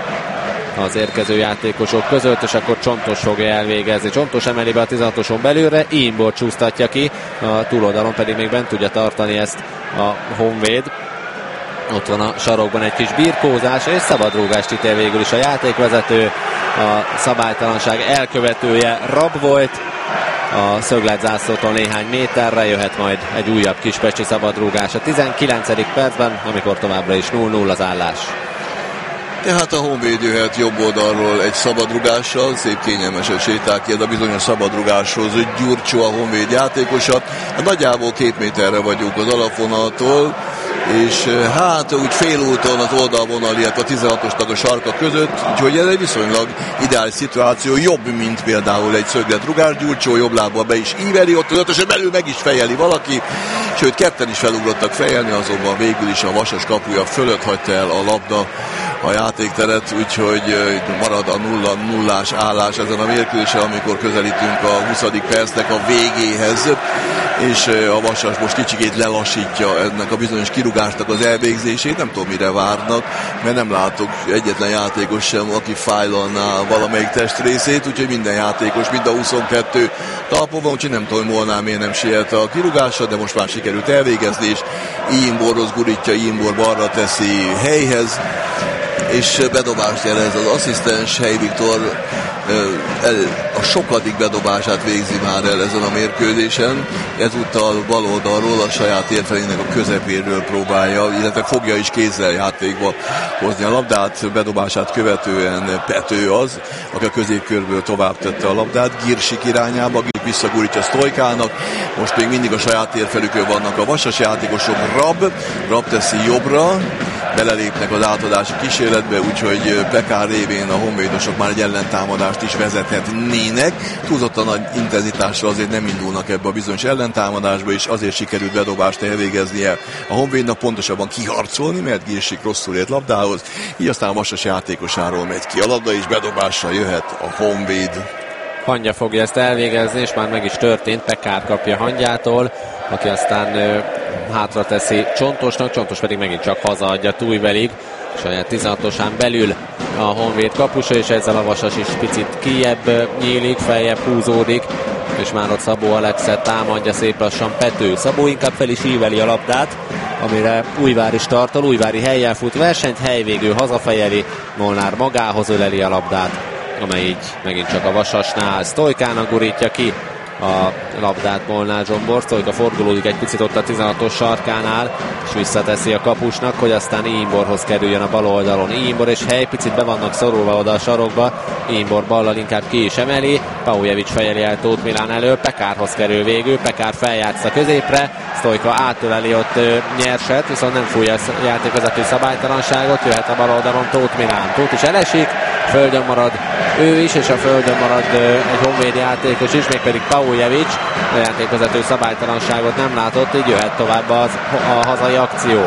az érkező játékosok között, és akkor Csontos fogja elvégezni. Csontos emeli be a tizenhatoson belülre, Imbor csúsztatja ki, a túloldalon pedig még bent tudja tartani ezt a Honvéd. Ott van a sarokban egy kis birkózás, és szabadrúgást ítél végül is a játékvezető. A szabálytalanság elkövetője Rab volt. A szögletzászlótól néhány méterre jöhet majd egy újabb kispesti szabadrúgás a tizenkilencedik percben, amikor továbbra is null null az állás. Tehát a Honvéd jöhet jobb oldalról egy szabadrugással, szép kényelmesen sétál ki ez a bizonyos szabadrugáshoz Gyurcsó, a Honvéd játékosa. Hát nagyjából két méterre vagyunk az alapvonaltól, és hát úgy félúton az oldalvonal, illetve a tizenhatos tag a sarka között, úgyhogy ez egy viszonylag ideális szituáció, jobb, mint például egy szögletrugás. Gyurcsó jobb lábbal be is íveli, ott az ötösen belül meg is fejeli valaki, sőt ketten is felugrottak fejelni, azonban végül is a Vasas kapuja fölött hagyta el a labda a játékteret, úgyhogy marad a nulla nullás állás ezen a mérkőzésen, amikor közelítünk a huszadik percnek a végéhez, és a Vasas most kicsikét lelassítja ennek a bizonyos kirugásnak az elvégzését. Nem tudom, mire várnak, mert nem látok egyetlen játékos sem, aki fájlalná valamelyik testrészét, úgyhogy minden játékos, mind a huszonkettő talpon van, úgyhogy nem tudom, hogy Molnár miért nem siet a kirugásra, de most már sikerült elvégezni, és Iimborhoz gurítja, Iimbor balra teszi helyhez, és bedobást jelez az asszisztens. Hely Viktor a sokadik bedobását végzi már el ezen a mérkőzésen. Ezúttal bal oldalról a saját térfelének a közepéről próbálja, illetve fogja is kézzel játékba hozni a labdát. Bedobását követően Pető az, aki a középkörből tovább tette a labdát Girsik irányába, Girsik visszagurítja Sztojkának. Most még mindig a saját térfelükön vannak a Vasas játékosok. Rab, Rab teszi jobbra, belelépnek az átadási kísérletbe, úgyhogy Pekár révén a honvédosok már egy ellentámadást is vezethetnének. Túlzottan nagy intenzitással azért nem indulnak ebbe a bizonyos ellentámadásba, és azért sikerült bedobást elvégeznie a Honvédnak, pontosabban kiharcolni, mert Girsik rosszul ért labdához, így aztán a Vasas játékosáról megy ki a labda, és bedobással jöhet a Honvéd. Hangya fogja ezt elvégezni, és már meg is történt. Pekár kapja Hangyától, aki aztán ö, hátra teszi Csontosnak, Csontos pedig megint csak hazaadja Tújvelig, saját tizenhatosán belül a Honvéd kapusa, és ezzel a Vasas is picit kijebb nyílik, feljebb húzódik, és már ott Szabó Alexet támadja szép lassan Pető. Szabó inkább fel is íveli a labdát, amire Újvár is tartol, Újvári hellyel fut versenyt, helyvégő hazafejeli, Molnár magához öleli a labdát, amely így megint csak a Vasasnál Sztojkának gurítja ki a labdát Molnár Zsombor. Sztojka forgolódik egy picit ott a tizenhatos sarkánál, és visszateszi a kapusnak, hogy aztán Iimborhoz kerüljön a bal oldalon. Iimbor és Hely picit be vannak szorulva oda a sarokba, Iimbor ballal inkább ki is emeli, Paujevic fejeli el Tóth Milán elő, Pekárhoz kerül végül, Pekár feljátsza középre, Sztojka átöleli ott Nyerset, viszont nem fújja a játékvezető szabálytalanságot, jöhet a bal oldalon Tóth Milán. Tóth is elesik, földön marad ő is, és a földön marad egy honvéd játékos is, mégpedig Paujevic. A játékvezető szabálytalanságot nem látott, így jöhet tovább az, a hazai akció.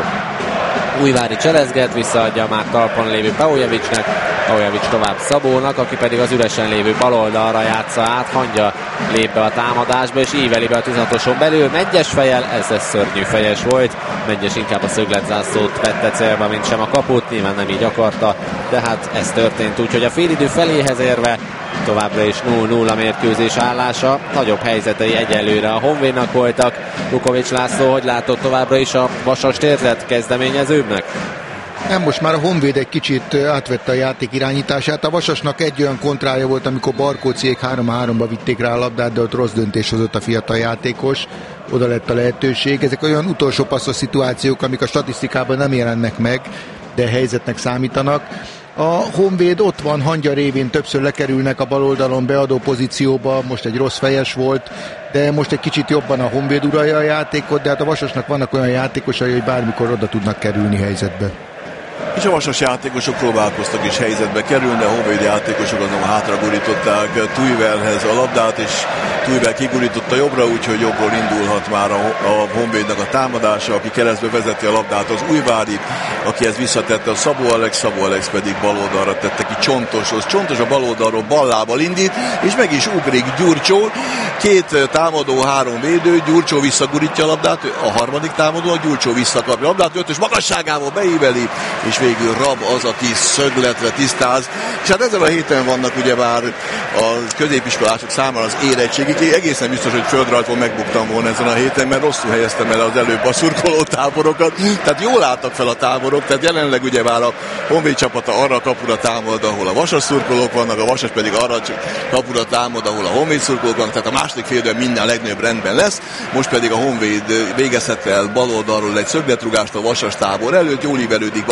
Újvári cselezget, visszaadja már talpon lévő Paujevicnek, Paujevic tovább Szabónak, aki pedig az üresen lévő baloldalra játsza át. Hangya lép be a támadásba, és íveli be a tizenhatoson belül. Megyes fejjel, ez egy szörnyű fejes volt. Megyes inkább a szögletzászlót vette célba, mint sem a kaput, nyilván nem így akarta, de hát ez történt, úgyhogy a félidő feléhez érve továbbra is nulla nulla mérkőzés állása. Nagyobb helyzetei egyelőre a Honvédnak voltak. Lukovics László, hogy látott továbbra is a Vasast érzett kezdeményezőbbnek? Nem, most már a Honvéd egy kicsit átvette a játék irányítását. A Vasasnak egy olyan kontrája volt, amikor Barkóciék három háromba vitték rá a labdát, de ott rossz döntés hozott a fiatal játékos. Oda lett a lehetőség. Ezek olyan utolsó passzos szituációk, amik a statisztikában nem jelennek meg, de helyzetnek számítanak. A Honvéd ott van, Hangya révén többször lekerülnek a baloldalon beadó pozícióba, most egy rossz fejes volt, de most egy kicsit jobban a Honvéd uralja a játékot, de hát a Vasasnak vannak olyan játékosai, hogy bármikor oda tudnak kerülni helyzetbe. És a Vasas játékosok próbálkoztak is helyzetbe kerülni, a Honvéd játékosok azonban hátra gurították Tújvelhez a labdát, és Tújvel kigurította jobbra, úgyhogy jobbról indulhat már a, a Honvédnak a támadása, aki keresztbe vezeti a labdát az Újvári, aki ezt visszatette a Szabó Alex, Szabó Alex pedig baloldalra tette ki Csontoshoz. Csontos a baloldalról ballábbal indít, és meg is ugrik Gyurcsó. Két támadó, három védő, Gyurcsó visszagurítja a labdát, a harmadik támadó, a Gyurcsó visszakapja a labdát, ötös magasságával beíveli, és végül Rab az, aki szögletre tisztáz. És hát ezen a héten vannak ugyebár a középiskolások számára az érettségik. Én egészen biztos, hogy földrajzból megbuktam volna ezen a héten, mert rosszul helyeztem el az előbb a szurkoló táborokat. Tehát jól álltak fel a táborok, tehát jelenleg ugyebár a Honvéd csapata arra a kapura támad, ahol a Vasas szurkolók vannak, a Vasas pedig arra a kapura támad, ahol a Honvéd szurkolók vannak, tehát a második félidőben minden legnagyobb rendben lesz. Most pedig a Honvéd végezhet el baloldalról egy szögletrugást a Vasas tábor előtt, jól ívelődik balakba, az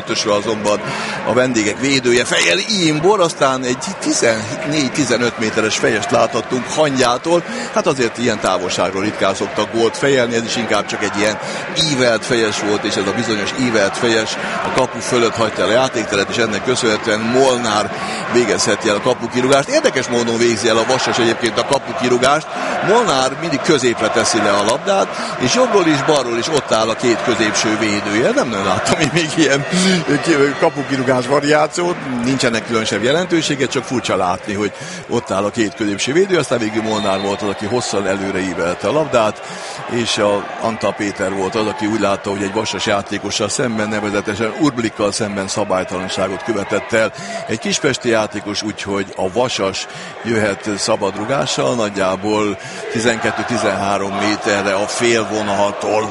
huszonötösről azonban a vendégek védője fejjel Imbor, aztán egy tizennégy-tizenöt méteres fejest láthattunk Hangyától. Hát azért ilyen távolságról ritkán szoktak gólt fejelni, ez is inkább csak egy ilyen ívelt fejes volt, és ez a bizonyos ívelt fejes a kapu fölött hagyta el a játékteret, és ennek köszönhetően Molnár végezheti el a kapukirúgást. Érdekes módon végzi el a Vasas egyébként a kapukirúgást. Molnár mindig középre teszi le a labdát, és jobbról is, balról is ott áll a két középső védője. Nem nagyon láttam én még ilyen kapukirúgás variációt, nincsenek különösebb jelentősége, csak furcsa látni, hogy ott áll a két középső védő, aztán végül Molnár volt az, aki hosszan előre ívelte a labdát, és a Antal Péter volt az, aki úgy látta, hogy egy Vasas játékossal szemben, nevezetesen Urblikkal szemben szabálytalanságot követett el egy kispesti játékos, úgyhogy a Vasas jöhet szabadrugással, nagyjából tizenkettő-tizenhárom méterre a félvonaltól.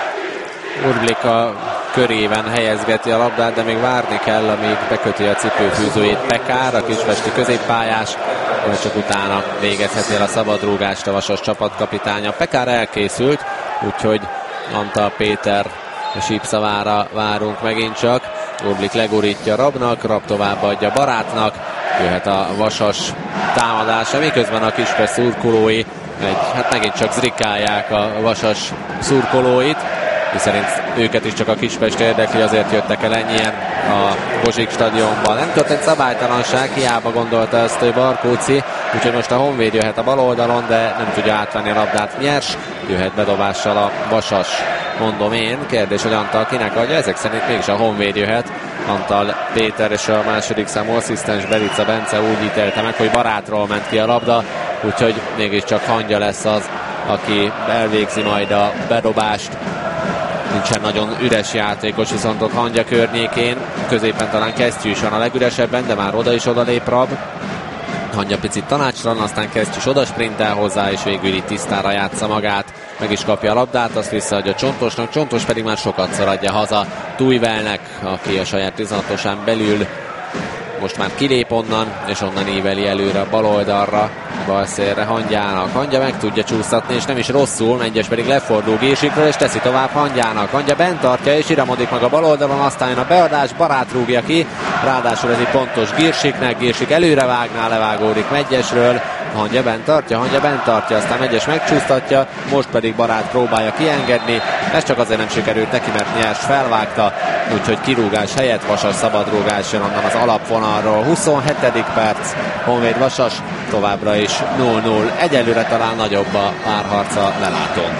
Urblik a körében helyezgeti a labdát, de még várni kell, amíg beköti a cipőfűzőjét Pekár, a kispesti középpályás, és csak utána végezheti el a szabadrúgást a Vasas csapatkapitánya. Pekár elkészült, úgyhogy Antal Péter sípszavára várunk megint csak. Urblik legurítja Rabnak, Rab továbbadja Barátnak, jöhet a Vasas támadása, miközben a Kispest szurkolói egy, hát megint csak zrikálják a Vasas szurkolóit, miszerint őket is csak a Kispest érdekli, azért jöttek el ennyien a Bozsik stadionban. Nem történt szabálytalanság, hiába gondolta ezt a Barkóci, úgyhogy most a Honvéd jöhet a bal oldalon, de nem tudja átvenni a labdát Nyers, jöhet bedobással a Vasas, mondom én. Kérdés, hogy Antal kinek adja, ezek szerint mégis a Honvéd jöhet. Antal Péter és a második számú asszisztens Belica Bence úgy ítélte meg, hogy Barátról ment ki a labda, úgyhogy mégiscsak Hangya lesz az, aki elvégzi majd a bedobást. Nincsen nagyon üres játékos, viszont ott Hangya környékén, középen talán Kesztyű is van a legüresebben, de már oda is oda lép Rab. Hangya picit tanácstalan, aztán Kesztyű is oda sprintel hozzá, és végül itt tisztára játsza magát. Meg is kapja a labdát, azt visszaadja Csontosnak, Csontos pedig már sokat szaradja haza Tujvelnek, aki a saját tizenhatosán belül most már kilép onnan, és onnan íveli előre a bal oldalra, balszélre Hangyának. Hangya meg tudja csúsztatni, és nem is rosszul, Mengyes pedig lefordul Gírsikről, és teszi tovább Hangyának. Hangya bent tartja, és iramodik meg a bal oldalon, aztán jön a beadás, Barát rúgja ki, ráadásul ez egy pontos Gírsiknek, Gírsik előre vágná, levágódik Mengyesről, Hangya bent tartja, Hangya bent tartja, aztán Mengyes megcsúsztatja, most pedig Barát próbálja kiengedni, ez csak azért nem sikerült neki, mert Nyers felvágta, úgyhogy kirúgás helyett Vasas szabadrúgás jön onnan az alapvonalról. huszonhetedik perc, Honvéd Vasas, továbbra is null null, egyelőre talán nagyobb a párharca lelátón.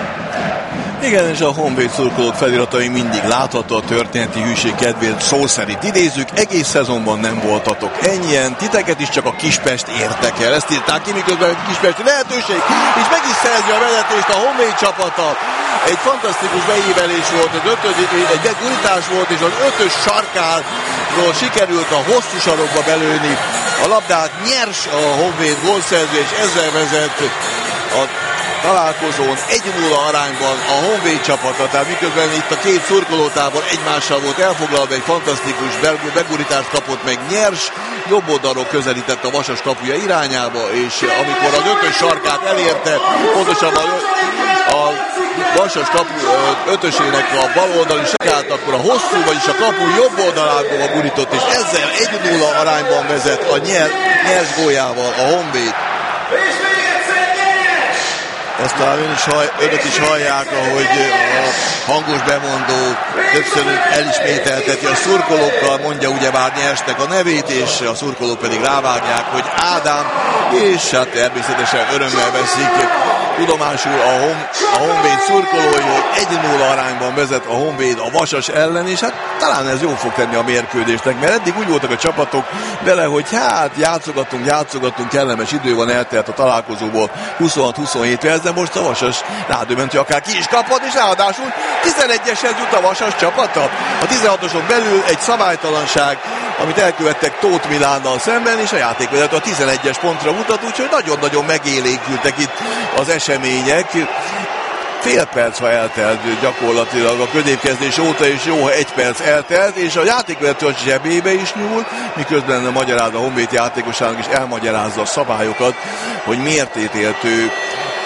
Igen, és a Honvéd szurkolók feliratai mindig látható, a történeti hűség kedvéért szó szerint idézzük, egész szezonban nem voltatok ennyien, titeket is csak a Kispest érdekel. Ezt írták ki, miközben a Kispesti lehetőség, és meg is szerzi a vezetést a Honvéd csapata. Egy fantasztikus beívelés volt, az ötödik, egy megújítás volt, és az ötös sarkáról sikerült a hosszú sarokba belőni a labdát. Nyers a Honvéd gólszerző, és ezzel vezet a találkozón egy nulla arányban a Honvéd csapata, tehát miközben itt a két szurkolótábor egymással volt elfoglalva, egy fantasztikus begurítást kapott meg Nyers, jobb oldalról közelített a Vasas kapuja irányába, és amikor az ötös sarkát elérte, pontosabban a Vasas kapu ötösének a bal oldalon sarkát, akkor a hosszú, vagyis a kapu jobb oldalából gurított, és ezzel egy nulla arányban vezet a Nyers góljával a Honvéd. Azt talán ön is hall, önök is hallják, ahogy a hangos bemondó többször elismételteti a szurkolókkal, mondja ugyebár Nyersnek a nevét, és a szurkolók pedig rávágják, hogy Ádám, és hát természetesen örömmel veszik tudomásul a, Hon, a Honvéd szurkolói, hogy egy nulla arányban vezet a Honvéd a Vasas ellen, és hát talán ez jó fog tenni a mérkőzésnek, mert eddig úgy voltak a csapatok vele, hogy hát játszogatunk, játszogatunk, kellemes idő van, eltelt a találkozóból huszonhat-huszonhét perc, de most a Vasas rádöbbent, hogy akár ki is kaphat, és ráadásul tizenegyeshez jut a Vasas csapata. A tizenhatoson belül egy szabálytalanság, amit elkövettek Tóth Milánnal szemben, és a játékvezető a tizenegyes pontra mutat, úgyhogy nagyon-nagyon megélénkültek itt az események. Fél perc, ha eltelt gyakorlatilag a középkezdés óta, és jó, ha egy perc eltelt, és a játékvezető a zsebébe is nyúl, miközben a magyaráz a Honvéd játékosának is elmagyarázza a szabályokat, hogy miért ítélt ő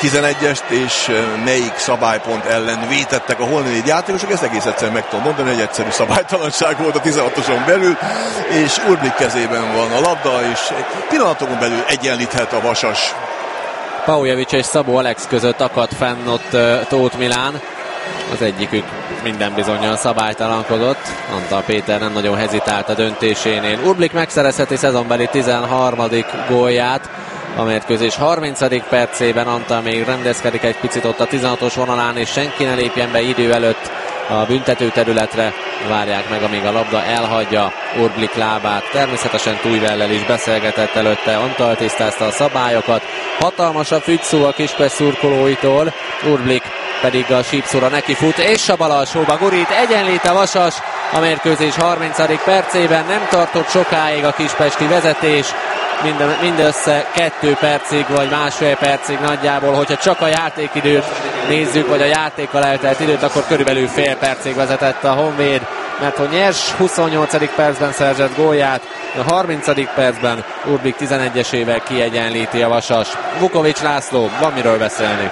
tizenegyest, és melyik szabálypont ellen vétettek a holnéd játékosok, ezt egész egyszerűen meg tudom mondani, egy egyszerű szabálytalanság volt a tizenhatoson belül, és Urblik kezében van a labda, és pillanatokon belül egyenlíthet a Vasas. Paujevic és Szabó Alex között akadt fenn ott uh, Tóth Milán. Az egyikük minden bizonnyal szabálytalankodott. Antal Péter nem nagyon hezitált a döntésénél. Urblik megszerezheti szezonbeli tizenharmadik gólját a mérkőzés harmincadik percében. Antal még rendezkedik egy picit ott a tizenhatos vonalán, és senki ne lépjen be idő előtt a büntető területre. Várják meg, amíg a labda elhagyja Urblik lábát. Természetesen Tújvellel is beszélgetett előtte. Antal tisztázta a szabályokat. Hatalmas a fügyszó a Kispest szurkolóitól. Urblik pedig a sípszóra neki fut, és a bal alsóba gurít. Egyenlít a Vasas a mérkőzés harmincadik percében. Nem tartott sokáig a kispesti vezetés. Minden, mindössze kettő percig, vagy másfél percig nagyjából, hogyha csak a játékidőt nézzük, vagy a játékkal eltelt időt, akkor körülbelül fél percig vezetett a Honvéd, mert hogy Nyers huszonnyolcadik percben szerzett gólját, a harmincadik percben Urblik tizenegyesével kiegyenlíti a Vasas. Vukovics László, van miről beszélni.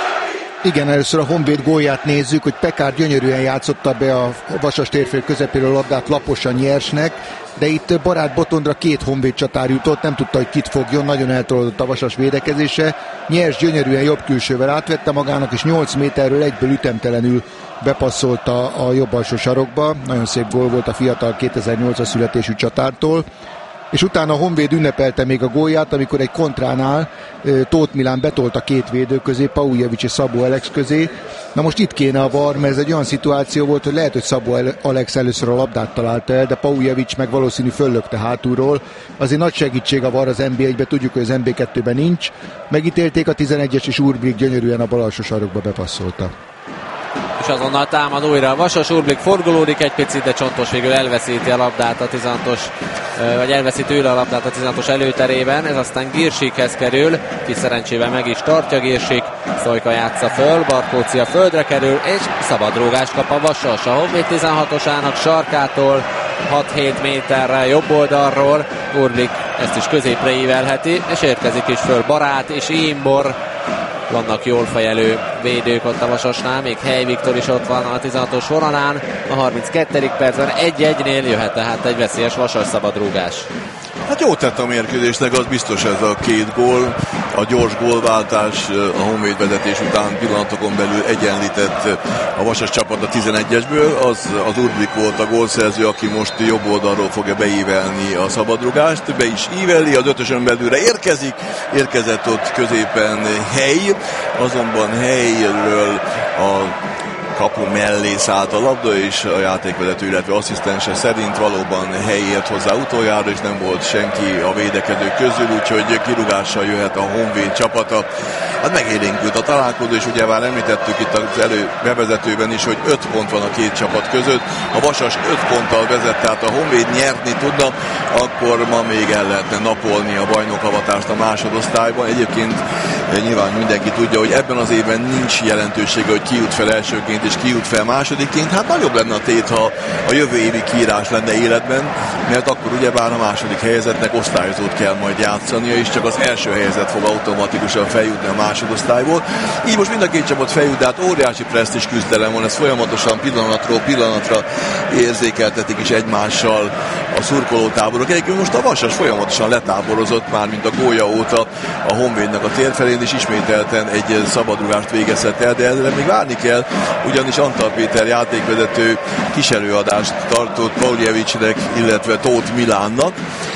Igen, először a Honvéd gólját nézzük, hogy Pekár gyönyörűen játszotta be a Vasas térfél közepéről a labdát laposan Nyersnek, de itt Barát Botondra két Honvéd csatár jutott, nem tudta, hogy kit fogjon, nagyon eltolódott a Vasas védekezése. Nyers gyönyörűen jobb külsővel átvette magának, és nyolc méterről egyből ütemtelenül bepasszolta a jobb alsó sarokba. Nagyon szép gól volt a fiatal kétezer-nyolcas születésű csatártól. És utána a Honvéd ünnepelte még a gólját, amikor egy kontránál Tóth Milán betolta két védő közé, Paujevic és Szabó Alex közé. Na most itt kéne a var, mert ez egy olyan szituáció volt, hogy lehet, hogy Szabó Alex először a labdát találta el, de Paujevic meg valószínű föllökte hátulról. Azért nagy segítség a var az en bé egyben, tudjuk, hogy az en bé kettőben nincs. Megítélték a tizenegyes, és Urblik gyönyörűen a bal alsó sarokba bepasszolta. És azonnal támad újra a Vasas. Urblik forgolódik egy picit, de Csontos végül elveszíti a labdát a tizenhatos, vagy elveszi tőle a labdát a tizenhatos előterében. Ez aztán Girsikhez kerül, ki szerencsével meg is tartja Girsik. Szojka játsza föl, Barkóci a földre kerül, és szabadrúgást kap a Vasas. A Honvéd tizenhatosának sarkától hat-hét méterrel jobb oldalról. Urblik ezt is középre ívelheti, és érkezik is föl Barát és Imbor. Vannak jól fejelő védők ott a Vasasnál, még Hely Viktor is ott van a tizenhatos vonalán. A harminckettedik percben egy-egynél jöhet tehát egy veszélyes Vasas szabadrúgás. Hát jót tett a mérkőzésnek, az biztos ez a két gól, a gyors gólváltás a Honvéd vezetés után pillanatokon belül egyenlített a Vasas csapat a tizenegyesből, az, az Urblik volt a gólszerző, aki most jobb oldalról fogja beívelni a szabadrugást, be is íveli, az ötösön belülre érkezik, érkezett ott középen Hely, azonban Helyről a kapu mellé szállt a labda, és a játékvezető, illetve asszisztense szerint valóban Helyért hozzá utoljára, és nem volt senki a védekezők közül, úgyhogy kirúgással jöhet a Honvéd csapata. Hát megélénkült a találkozó, és ugye már említettük itt az elő bevezetőben is, hogy öt pont van a két csapat között. A Vasas öt ponttal vezet, tehát a Honvéd nyerni tudna, akkor ma még el lehetne napolni a bajnokavatást a másodosztályban. Egyébként nyilván mindenki tudja, hogy ebben az évben nincs jelentősége, hogy ki jut fel elsőként és ki jut fel másodikként. Hát nagyobb lenne a tét, ha a jövő évi kiírás lenne életben, mert akkor ugyebár a második helyezetnek osztályozót kell majd játszania, és csak az első helyezett fog automatikusan feljutni a másodosztályból. Így most mind a két csapat feljut, de hát óriási presztízs küzdelem van, ez folyamatosan pillanatról pillanatra érzékeltetik is egymással a szurkolótáborok. Egyébként most a Vasas folyamatosan letáborozott már, mint a gólya óta a Honvédnek a tér felén, és ismételten egy szabadrugást végezhet el, de ezzel még várni kell, ugyanis Antal Péter játékvezető kísérőadást tartott Pauljevicsnek, illetve Tóth Milánnak.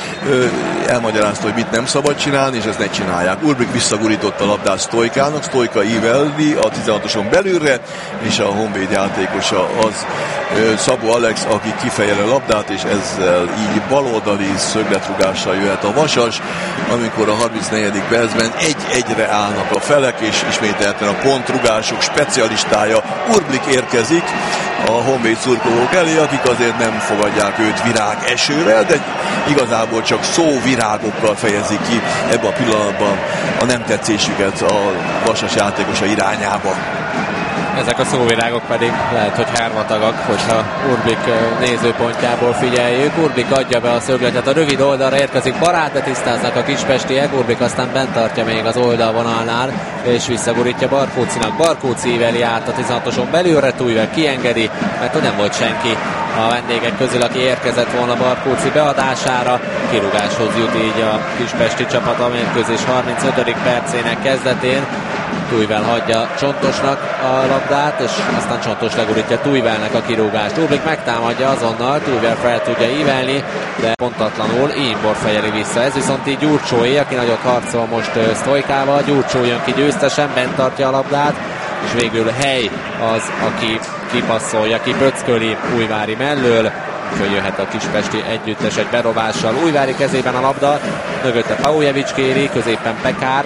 Elmagyarázta, hogy mit nem szabad csinálni, és ezt ne csinálják. Urblik visszagurította a labdát Sztojkának, Sztojka ívelni a tizenhatoson belülre, és a Honvéd játékosa az Szabó Alex, aki kifejel a labdát, és ezzel így baloldali szögletrugással jöhet a Vasas, amikor a harmincnegyedik percben egy-egyre állnak a felek, és ismételten a pontrugások specialistája Urblik érkezik a Honvéd szurkolók elé, akik azért nem fogadják őt virág esővel, de igazából csak szóvirágokkal fejezik ki ebben a pillanatban a nem tetszésüket a Vasas játékosa irányába. Ezek a szóvirágok pedig lehet, hogy hermatagak, hogyha Urblik nézőpontjából figyeljük. Urblik adja be a szögletet, a rövid oldalra érkezik Barát, de tisztáznak a kispestiek. Urblik aztán bent tartja még az oldalvonalnál, és visszagurítja Barkócinak. Barkóci íveli át a tizenhatoson belülre, Tújvel kiengedi, mert nem volt senki a vendégek közül, aki érkezett volna Barkóci beadására. Kirúgáshoz jut így a kispesti csapat a mérkőzés harmincötödik percének kezdetén. Tújvel hagyja Csontosnak a labdát, és aztán Csontos legurítja Tújvelnek a kirúgást. Urblik megtámadja azonnal, Tújvel fel tudja ívelni, de pontatlanul Imbor fejeli vissza. Ez viszont így Gyurcsóé, aki nagyot harcol most Sztojkával. Gyurcsó jön ki győztesen, bent tartja a labdát, és végül Hely az, aki kipasszolja, kipöcköli Újvári mellől. Följöhet a kispesti együttes egy berobással. Újvári kezében a labda, mögötte Paujevics kéri, középen Pekár.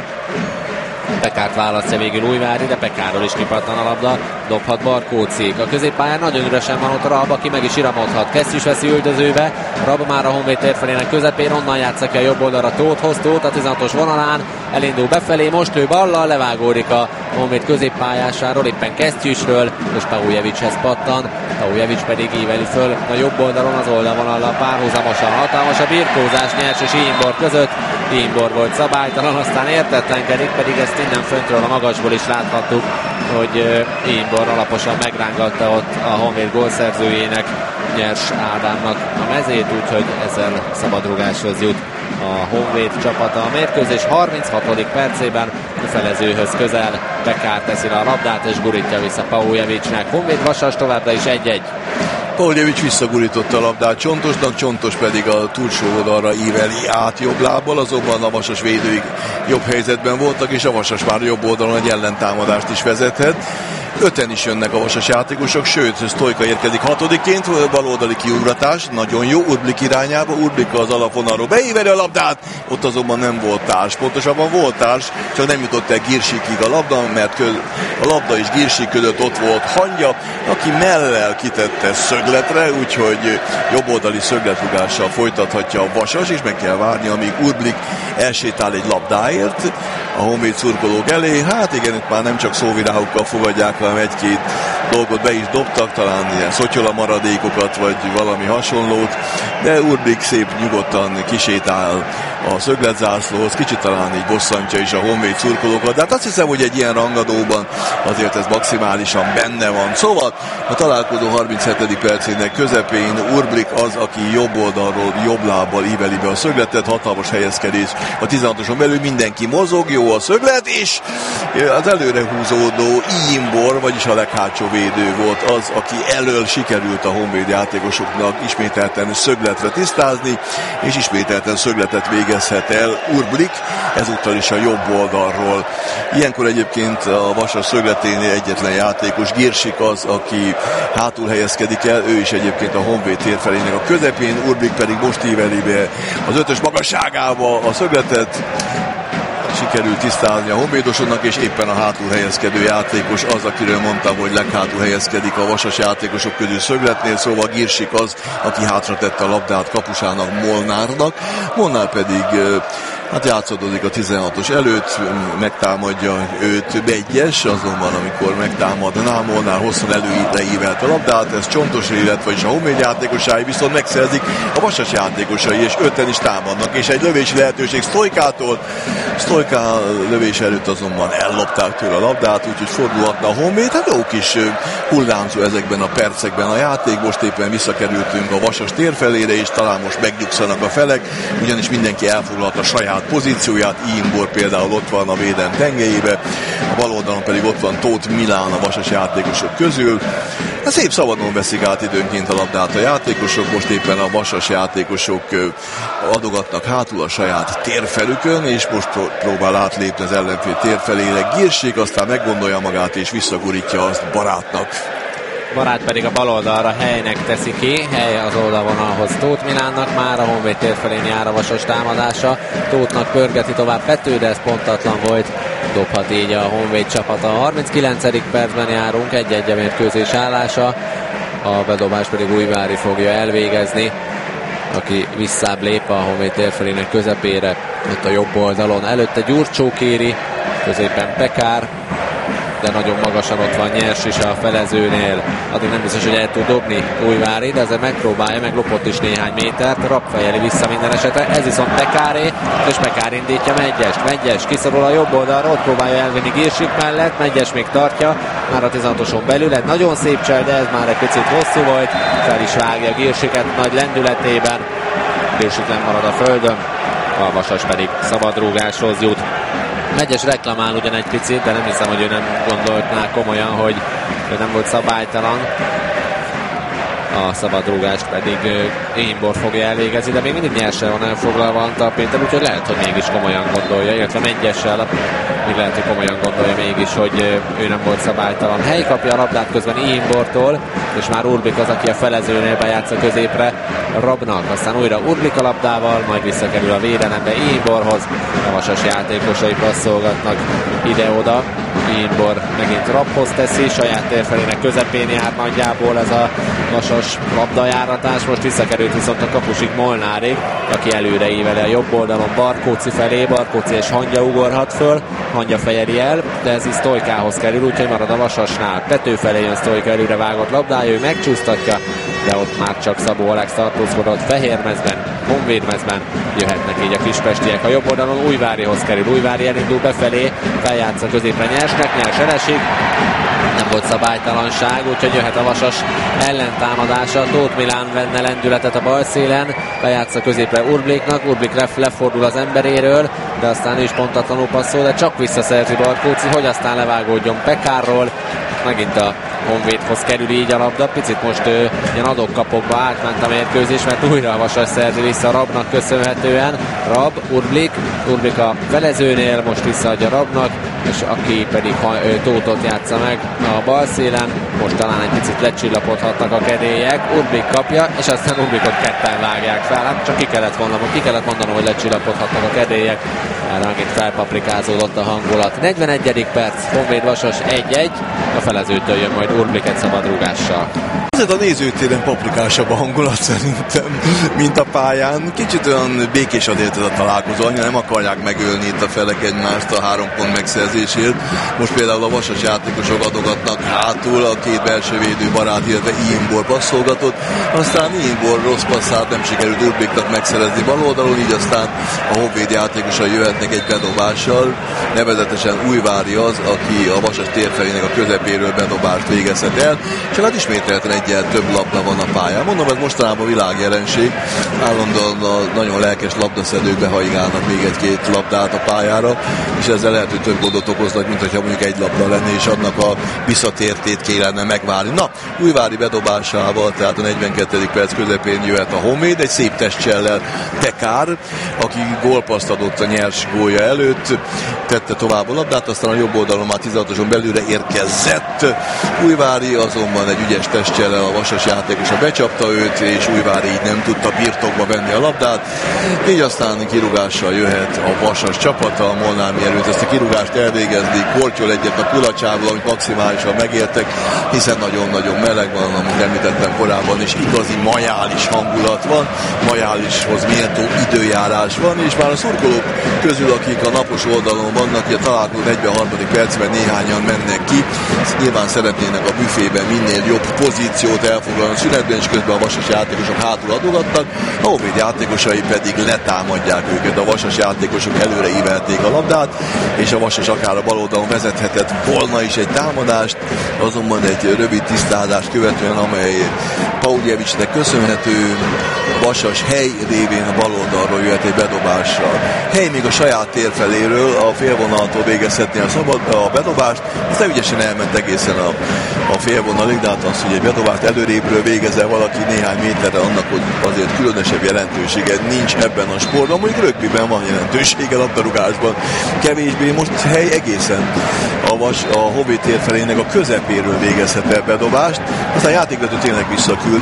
Pekárt választja végül Újvári, de Pekárról is kipattan a labda, dobhat Barkócik. A középpályán nagyon üresen van ott Rab, aki meg is iramodhat. Kesztyűs veszi üldözőbe, Rab már a Honvéd térfelének közepén, onnan játszik ki a jobb oldalra Tóthhoz, Tóth a tizenhatos vonalán, elindul befelé, most ő ballal, levágódik a Honvéd középpályásáról, éppen Kesztyűsről, és Paujevicshez pattan, Paujevics pedig íveli föl a jobb oldalon, az oldalvonallal párhuzamosan. Hatalmas a birkózás Nyers és Imbor között, Imbor volt szabálytalan, aztán értetlenkedik, pedig ezt innen föntről a magasból is láthattuk, hogy Imbor alaposan megrángatta ott a Honvéd gólszerzőjének, Nyers Ádámnak a mezét, úgyhogy ezzel szabadrugáshoz jut a Honvéd csapata. A mérkőzés harminchatodik percében a felezőhöz közel Pekár teszi a labdát, és gurítja vissza Paujevicsnek. Honvéd Vasas továbbra is egy-egy. Paujevics visszagurította a labdát Csontosnak, Csontos pedig a túlsó oldalra íveli át jobb lábbal, azonban a Vasas védőik jobb helyzetben voltak, és a Vasas már jobb oldalon egy ellentámadást is vezethet. Öten is jönnek a Vasas játékosok, sőt, Sztojka érkezik hatodikként, baloldali kiugratás, nagyon jó, Urblik irányába, Urblik az alapvonalról beíveri a labdát, ott azonban nem volt társ, pontosabban volt társ, csak nem jutott el Girsikig a labda, mert a labda és Girsik között ott volt Hangya, aki mellel kitette szögletre, úgyhogy jobboldali szögletrugással folytathatja a Vasas, és meg kell várni, amíg Urblik elsétál egy labdáért a Honvéd szurkolók elé. Hát igen, itt már nem csak szóvirágokkal fogadják, hanem egy-két dolgot be is dobtak, talán ilyen szotyola maradékokat, vagy valami hasonlót, de Urblik szép nyugodtan kisétál a szögletzászlóhoz, kicsit talán így bosszantja is a Honvéd szurkolókat, de hát azt hiszem, hogy egy ilyen rangadóban azért ez maximálisan benne van. Szóval a találkozó harminchetedik percének közepén Urblik az, aki jobb oldalról, jobb lábbal íveli be a szögletet, hatalmas helyezkedés a tizenhatoson belül, mindenki mozog, jó a szöglet, és az előre húzódó Imbor, vagyis a leghátsó védő volt az, aki elől sikerült a Honvéd játékosoknak ismételten szögletre tisztázni, és ismételten szögletet végezhet el Urblik, ezúttal is a jobb oldalról. Ilyenkor egyébként a Vasas szögleténél egyetlen játékos, Girsik az, aki hátul helyezkedik el, ő is egyébként a Honvéd térfelének a közepén, Urblik pedig most íveli be az ötös magasságába a szögletet, sikerült tisztázni a honvédosodnak, és éppen a hátul helyezkedő játékos az, akiről mondtam, hogy leghátul helyezkedik a Vasas játékosok közül szögletnél, szóval Girsik az, aki hátra tette a labdát kapusának, Molnárnak. Molnár pedig hát játszadozik a tizenhatos előtt, megtámadja őt egyes, azonban amikor megtámadná, Molnár hosszan előívelt a labdát, ez Csontos élet, vagyis a Honvéd játékosái viszont megszerzik a Vasas játékosai, és öten is támadnak, és egy lövési lehetőség Sztojkától. Sztojká lövés előtt azonban ellopták tőle a labdát, úgyhogy fordulhatna a Honvéd. Hát jó kis hullámzó ezekben a percekben a játék, most éppen visszakerültünk a Vasas térfelére, és talán most megnyugszanak a felek, ugyanis mindenki elfoglalta a saját pozícióját, Imbor például ott van a védelem tengelyébe, a bal oldalon pedig ott van Tóth Milán a Vasas játékosok közül. Hát szép szabadon veszik át időnként a labdát a játékosok, most éppen a Vasas játékosok adogatnak hátul a saját térfelükön, és most próbál átlépni az ellenfél térfelére Girsik, aztán meggondolja magát és visszagurítja azt Barátnak. Barát pedig a bal oldalra Helynek teszi ki, Hely az oldalvonalhoz Tóth Milánnak, már a Honvéd térfelén jár a Vasas támadása, Tóthnak pörgeti tovább Pető, de ez pontatlan volt, dobhat így a Honvéd csapata. A harminckilencedik percben járunk, egy-egy a mérkőzés állása, a bedobás pedig Újvári fogja elvégezni, aki visszább lép a Honvéd térfelének közepére, ott a jobb oldalon, előtte Gyurcsó kéri, középen Pekár, de nagyon magasan ott van Nyers is a felezőnél. Addig nem biztos, hogy el tud dobni Újvári, de azért megpróbálja, meg lopott is néhány métert, Rapp fejeli vissza minden esetre, ez viszont Pekáré, és Pekár indítja Meggyest, Meggyes kiszorul a jobb oldalra, ott próbálja elvinni Girsik mellett, Meggyes még tartja, már a tizenhatoson belül, egy nagyon szép csel, de ez már egy picit hosszú volt, fel is vágja Girsiket nagy lendületében, Girsik nem marad a földön, a Vasas pedig szabadrúgáshoz jut. Meggyes reklamál ugyan egy picit, de nem hiszem, hogy ő nem gondoltná komolyan, hogy ő nem volt szabálytalan. A szabadrúgást pedig Énbor fogja elvégezni, de még mindig Nyerssel van elfoglalva Antal Péter, úgyhogy lehet, hogy mégis komolyan gondolja, illetve Meggyessel, még lehet, hogy komolyan gondolja mégis, hogy ő nem volt szabálytalan. Hely kapja a labdát közben Énbortól, és már Urbik az, aki a felezőnél bejátsza középre Rabnak, aztán újra Urbik a labdával, majd visszakerül a védelembe Énborhoz, a Vasas játékosai passzolgatnak ide-oda, Énbor megint Rapphoz teszi, saját térfelének közepén jár nagyjából ez a Vasas labdajáratás, most visszakerült viszont a kapusig Molnárig, aki előre íveli a jobb oldalon Barkóci felé, Barkóci és Hangya ugorhat föl, Hangya fejeli el, de ez is Sztojkához kerül, úgyhogy marad a Vasasnál. Pető felé jön Sztojka előre vágott labdája, ő megcsúsztatja, de ott már csak Szabó Alex tartózkodott Fehérmezben, Honvédmezben jöhetnek így a kispestiek. A jobb oldalon Újvárihoz kerül, Újvári elindul befelé, feljátsza középre Nyersnek, Nyers elesik, nem volt szabálytalanság, úgyhogy jöhet a Vasas ellentámadása. Tóth Milán venne lendületet a bal szélen, bejátsza középre Urbliknak, Urblik lefordul az emberéről, de aztán ő is pontatlanul passzol, de csak visszaszerzi Barkóci, hogy aztán levágódjon Pekárról. Megint a Honvédhoz kerül így a labda, picit most ő, ilyen adok-kapokba átment a mérkőzés, mert újra a Vasas szerzi vissza Rabnak köszönhetően. Rab, Urblik, Urblik a velezőnél, most visszaadja Rabnak, és aki pedig Tóthot játsza meg a bal szélen, most talán egy picit lecsillapodhatnak a kedélyek, Urblik kapja, és aztán Urblikot ketten vágják fel, hát csak ki kellett mondanom, ki kellett mondanom, hogy lecsillapodhatnak a kedélyek, erre megint felpaprikázódott a hangulat. negyvenegyedik perc, Honvéd Vasas egy-egy, a felezőtől jön majd Urblik egy szabadrúgással. Ez a nézőtéren paprikásabb a hangulat szerintem, mint a pályán. Kicsit olyan békés azért ez a találkozó, annyira nem akarják megölni itt a felek egymást a három pont megszerzésért. Most például a Vasas játékosok adogatnak hátul, a két belső védő barát, illetve Énbor passzolgatott, aztán Énbor rossz passzát nem sikerült Urbliknak megszerezni bal oldalon, így aztán a Honvéd játékosai jöhetnek egy bedobással, nevezetesen Újvári az, aki a Vasas térfelének a közepéről bedobást végezhet el, csak hát ismételten egyel több labda van a pályán. Mondom, ez mostanában világjelenség. Állandóan a nagyon lelkes labdaszedők behajigálnak még egy-két labdát a pályára, és ezzel lehet, hogy több gondot okoznak, mint hogyha mondjuk egy labda lenne, és annak a visszatértét kellene megvárni. Na, Újvári bedobásával, tehát a negyvenkettedik perc közepén jöhet a Honvéd, egy szép testcsellel Pekár, aki gólpaszt adott a Nyers gólja előtt, tette tovább a labdát, aztán a jobb oldalon már tizenhatoson belülre érkezett. Újvári azonban egy ügyes testcsellel a Vasas játékosa becsapta őt, és Újvári így nem tudta birtokba venni a labdát. Így aztán kirúgással jöhet a Vasas csapata, a Molnár mielőtt ezt a kirúgást elvégezni, kortyol egyet a kulacsából, amit maximálisan megértek, hiszen nagyon-nagyon meleg van, amit említettem korábban, és igazi majális hangulat van, majálishoz méltó időjárás van, és már a szurkolók közül, akik a napos oldalon vannak, a találkozó negyvenharmadik percben néhányan mennek ki, nyilván szeretnének a büfében minél jobb pozíciót elfoglalni a szünetben, és közben a Vasas játékosok hátul adogattak, a Honvéd játékosai pedig letámadják őket, a Vasas játékosok előre ívelték a labdát, és a Vasas akár a bal oldalon vezethetett volna is egy támadást, azonban egy rövid tisztázást követően, amely Pauljevicsnek köszönhető, Vasas Hely révén a bal oldalról jöhet egy bedobással. Hely még a saját térfeléről a félvonaltól végezhetné a, szabad, a bedobást, aztán ügyesen elment egészen a, a félvonalig, de hát az, hogy egy bedobást előrébről végezze valaki néhány méterre, annak hogy azért különösebb jelentősége nincs ebben a sportban, mondjuk rögbiben van jelentősége, labdarúgásban kevésbé, most Hely egészen a, vas, a Honvéd térfelének a közepéről végezhet el bedobást, aztán a játékvezető tényleg visszaküldi,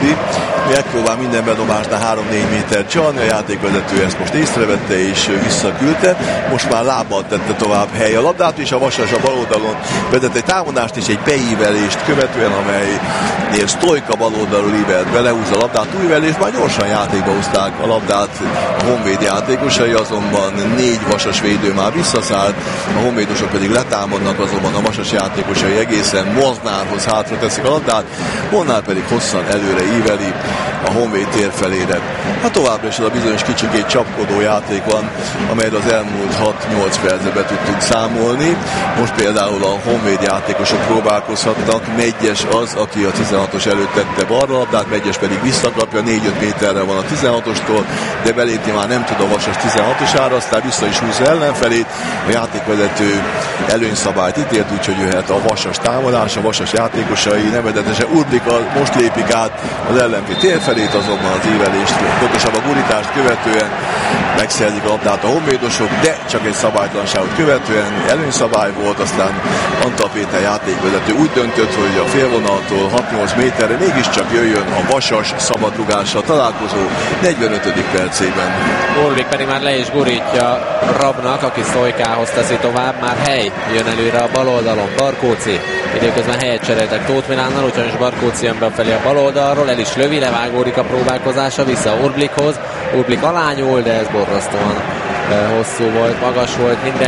Gudi. Megpróbál minden bedobásnál három-négy méter csalni, a játékvezető ezt most észrevette és visszaküldte. Most már lábbal tette tovább hely a labdát, és a Vasas a bal oldalon vezet egy támadást és egy beívelést követően, amelynél Sztojka bal oldalról ívelt be, lehúzza a labdát újvel, és már gyorsan játékba hozták a labdát a Honvéd játékosai, azonban négy Vasas védő már visszaszállt, a honvédosok pedig letámadnak, azonban a Vasas játékosai egészen Moznárhoz hátra teszik a labdát, Molnár pedig hosszan előre íveli a Honvéd tér felére. Hát továbbra is az a bizonyos kicsikét csapkodó játék van, amelyre az elmúlt hat-nyolc percben be tudtunk számolni. Most például a Honvéd játékosok próbálkozhatnak, Megyes az, aki a tizenhatos előtt tette balra labdát, Megyes pedig visszakapja, négy-öt méterre van a tizenhatostól, de belépni már nem tud a Vasas tizenhatosára, aztán vissza is húzza ellenfelét. A játékvezető előnyszabályt ítélt, úgyhogy jöhet a Vasas támadás, a Vasas játékosai nevezetesen Urbika most lépik át az ellenfél tér felét, azonban az ívelést, pontosabban a gurítást követően megszerzik a labdát a honvédosok, de csak egy szabálytalanságot követően előnyszabály volt, aztán Antal Péter játékvezető úgy döntött, hogy a félvonaltól hat-nyolc méterre mégiscsak jöjjön a Vasas szabadrugásra találkozó negyvenötödik percében. Orlik pedig már le is gurítja Rabnak, aki Sztojkához teszi tovább, már hely jön előre a bal oldalon, Barkóci. Időközben helyet cseréltek Tóth Milánnal, úgyhogy Barkóci jön befelé a bal oldalról, el is lövi, levágódik a próbálkozása vissza Urblikhoz. Urblik alányul, de ez borzasztóan hosszú volt, magas volt, minden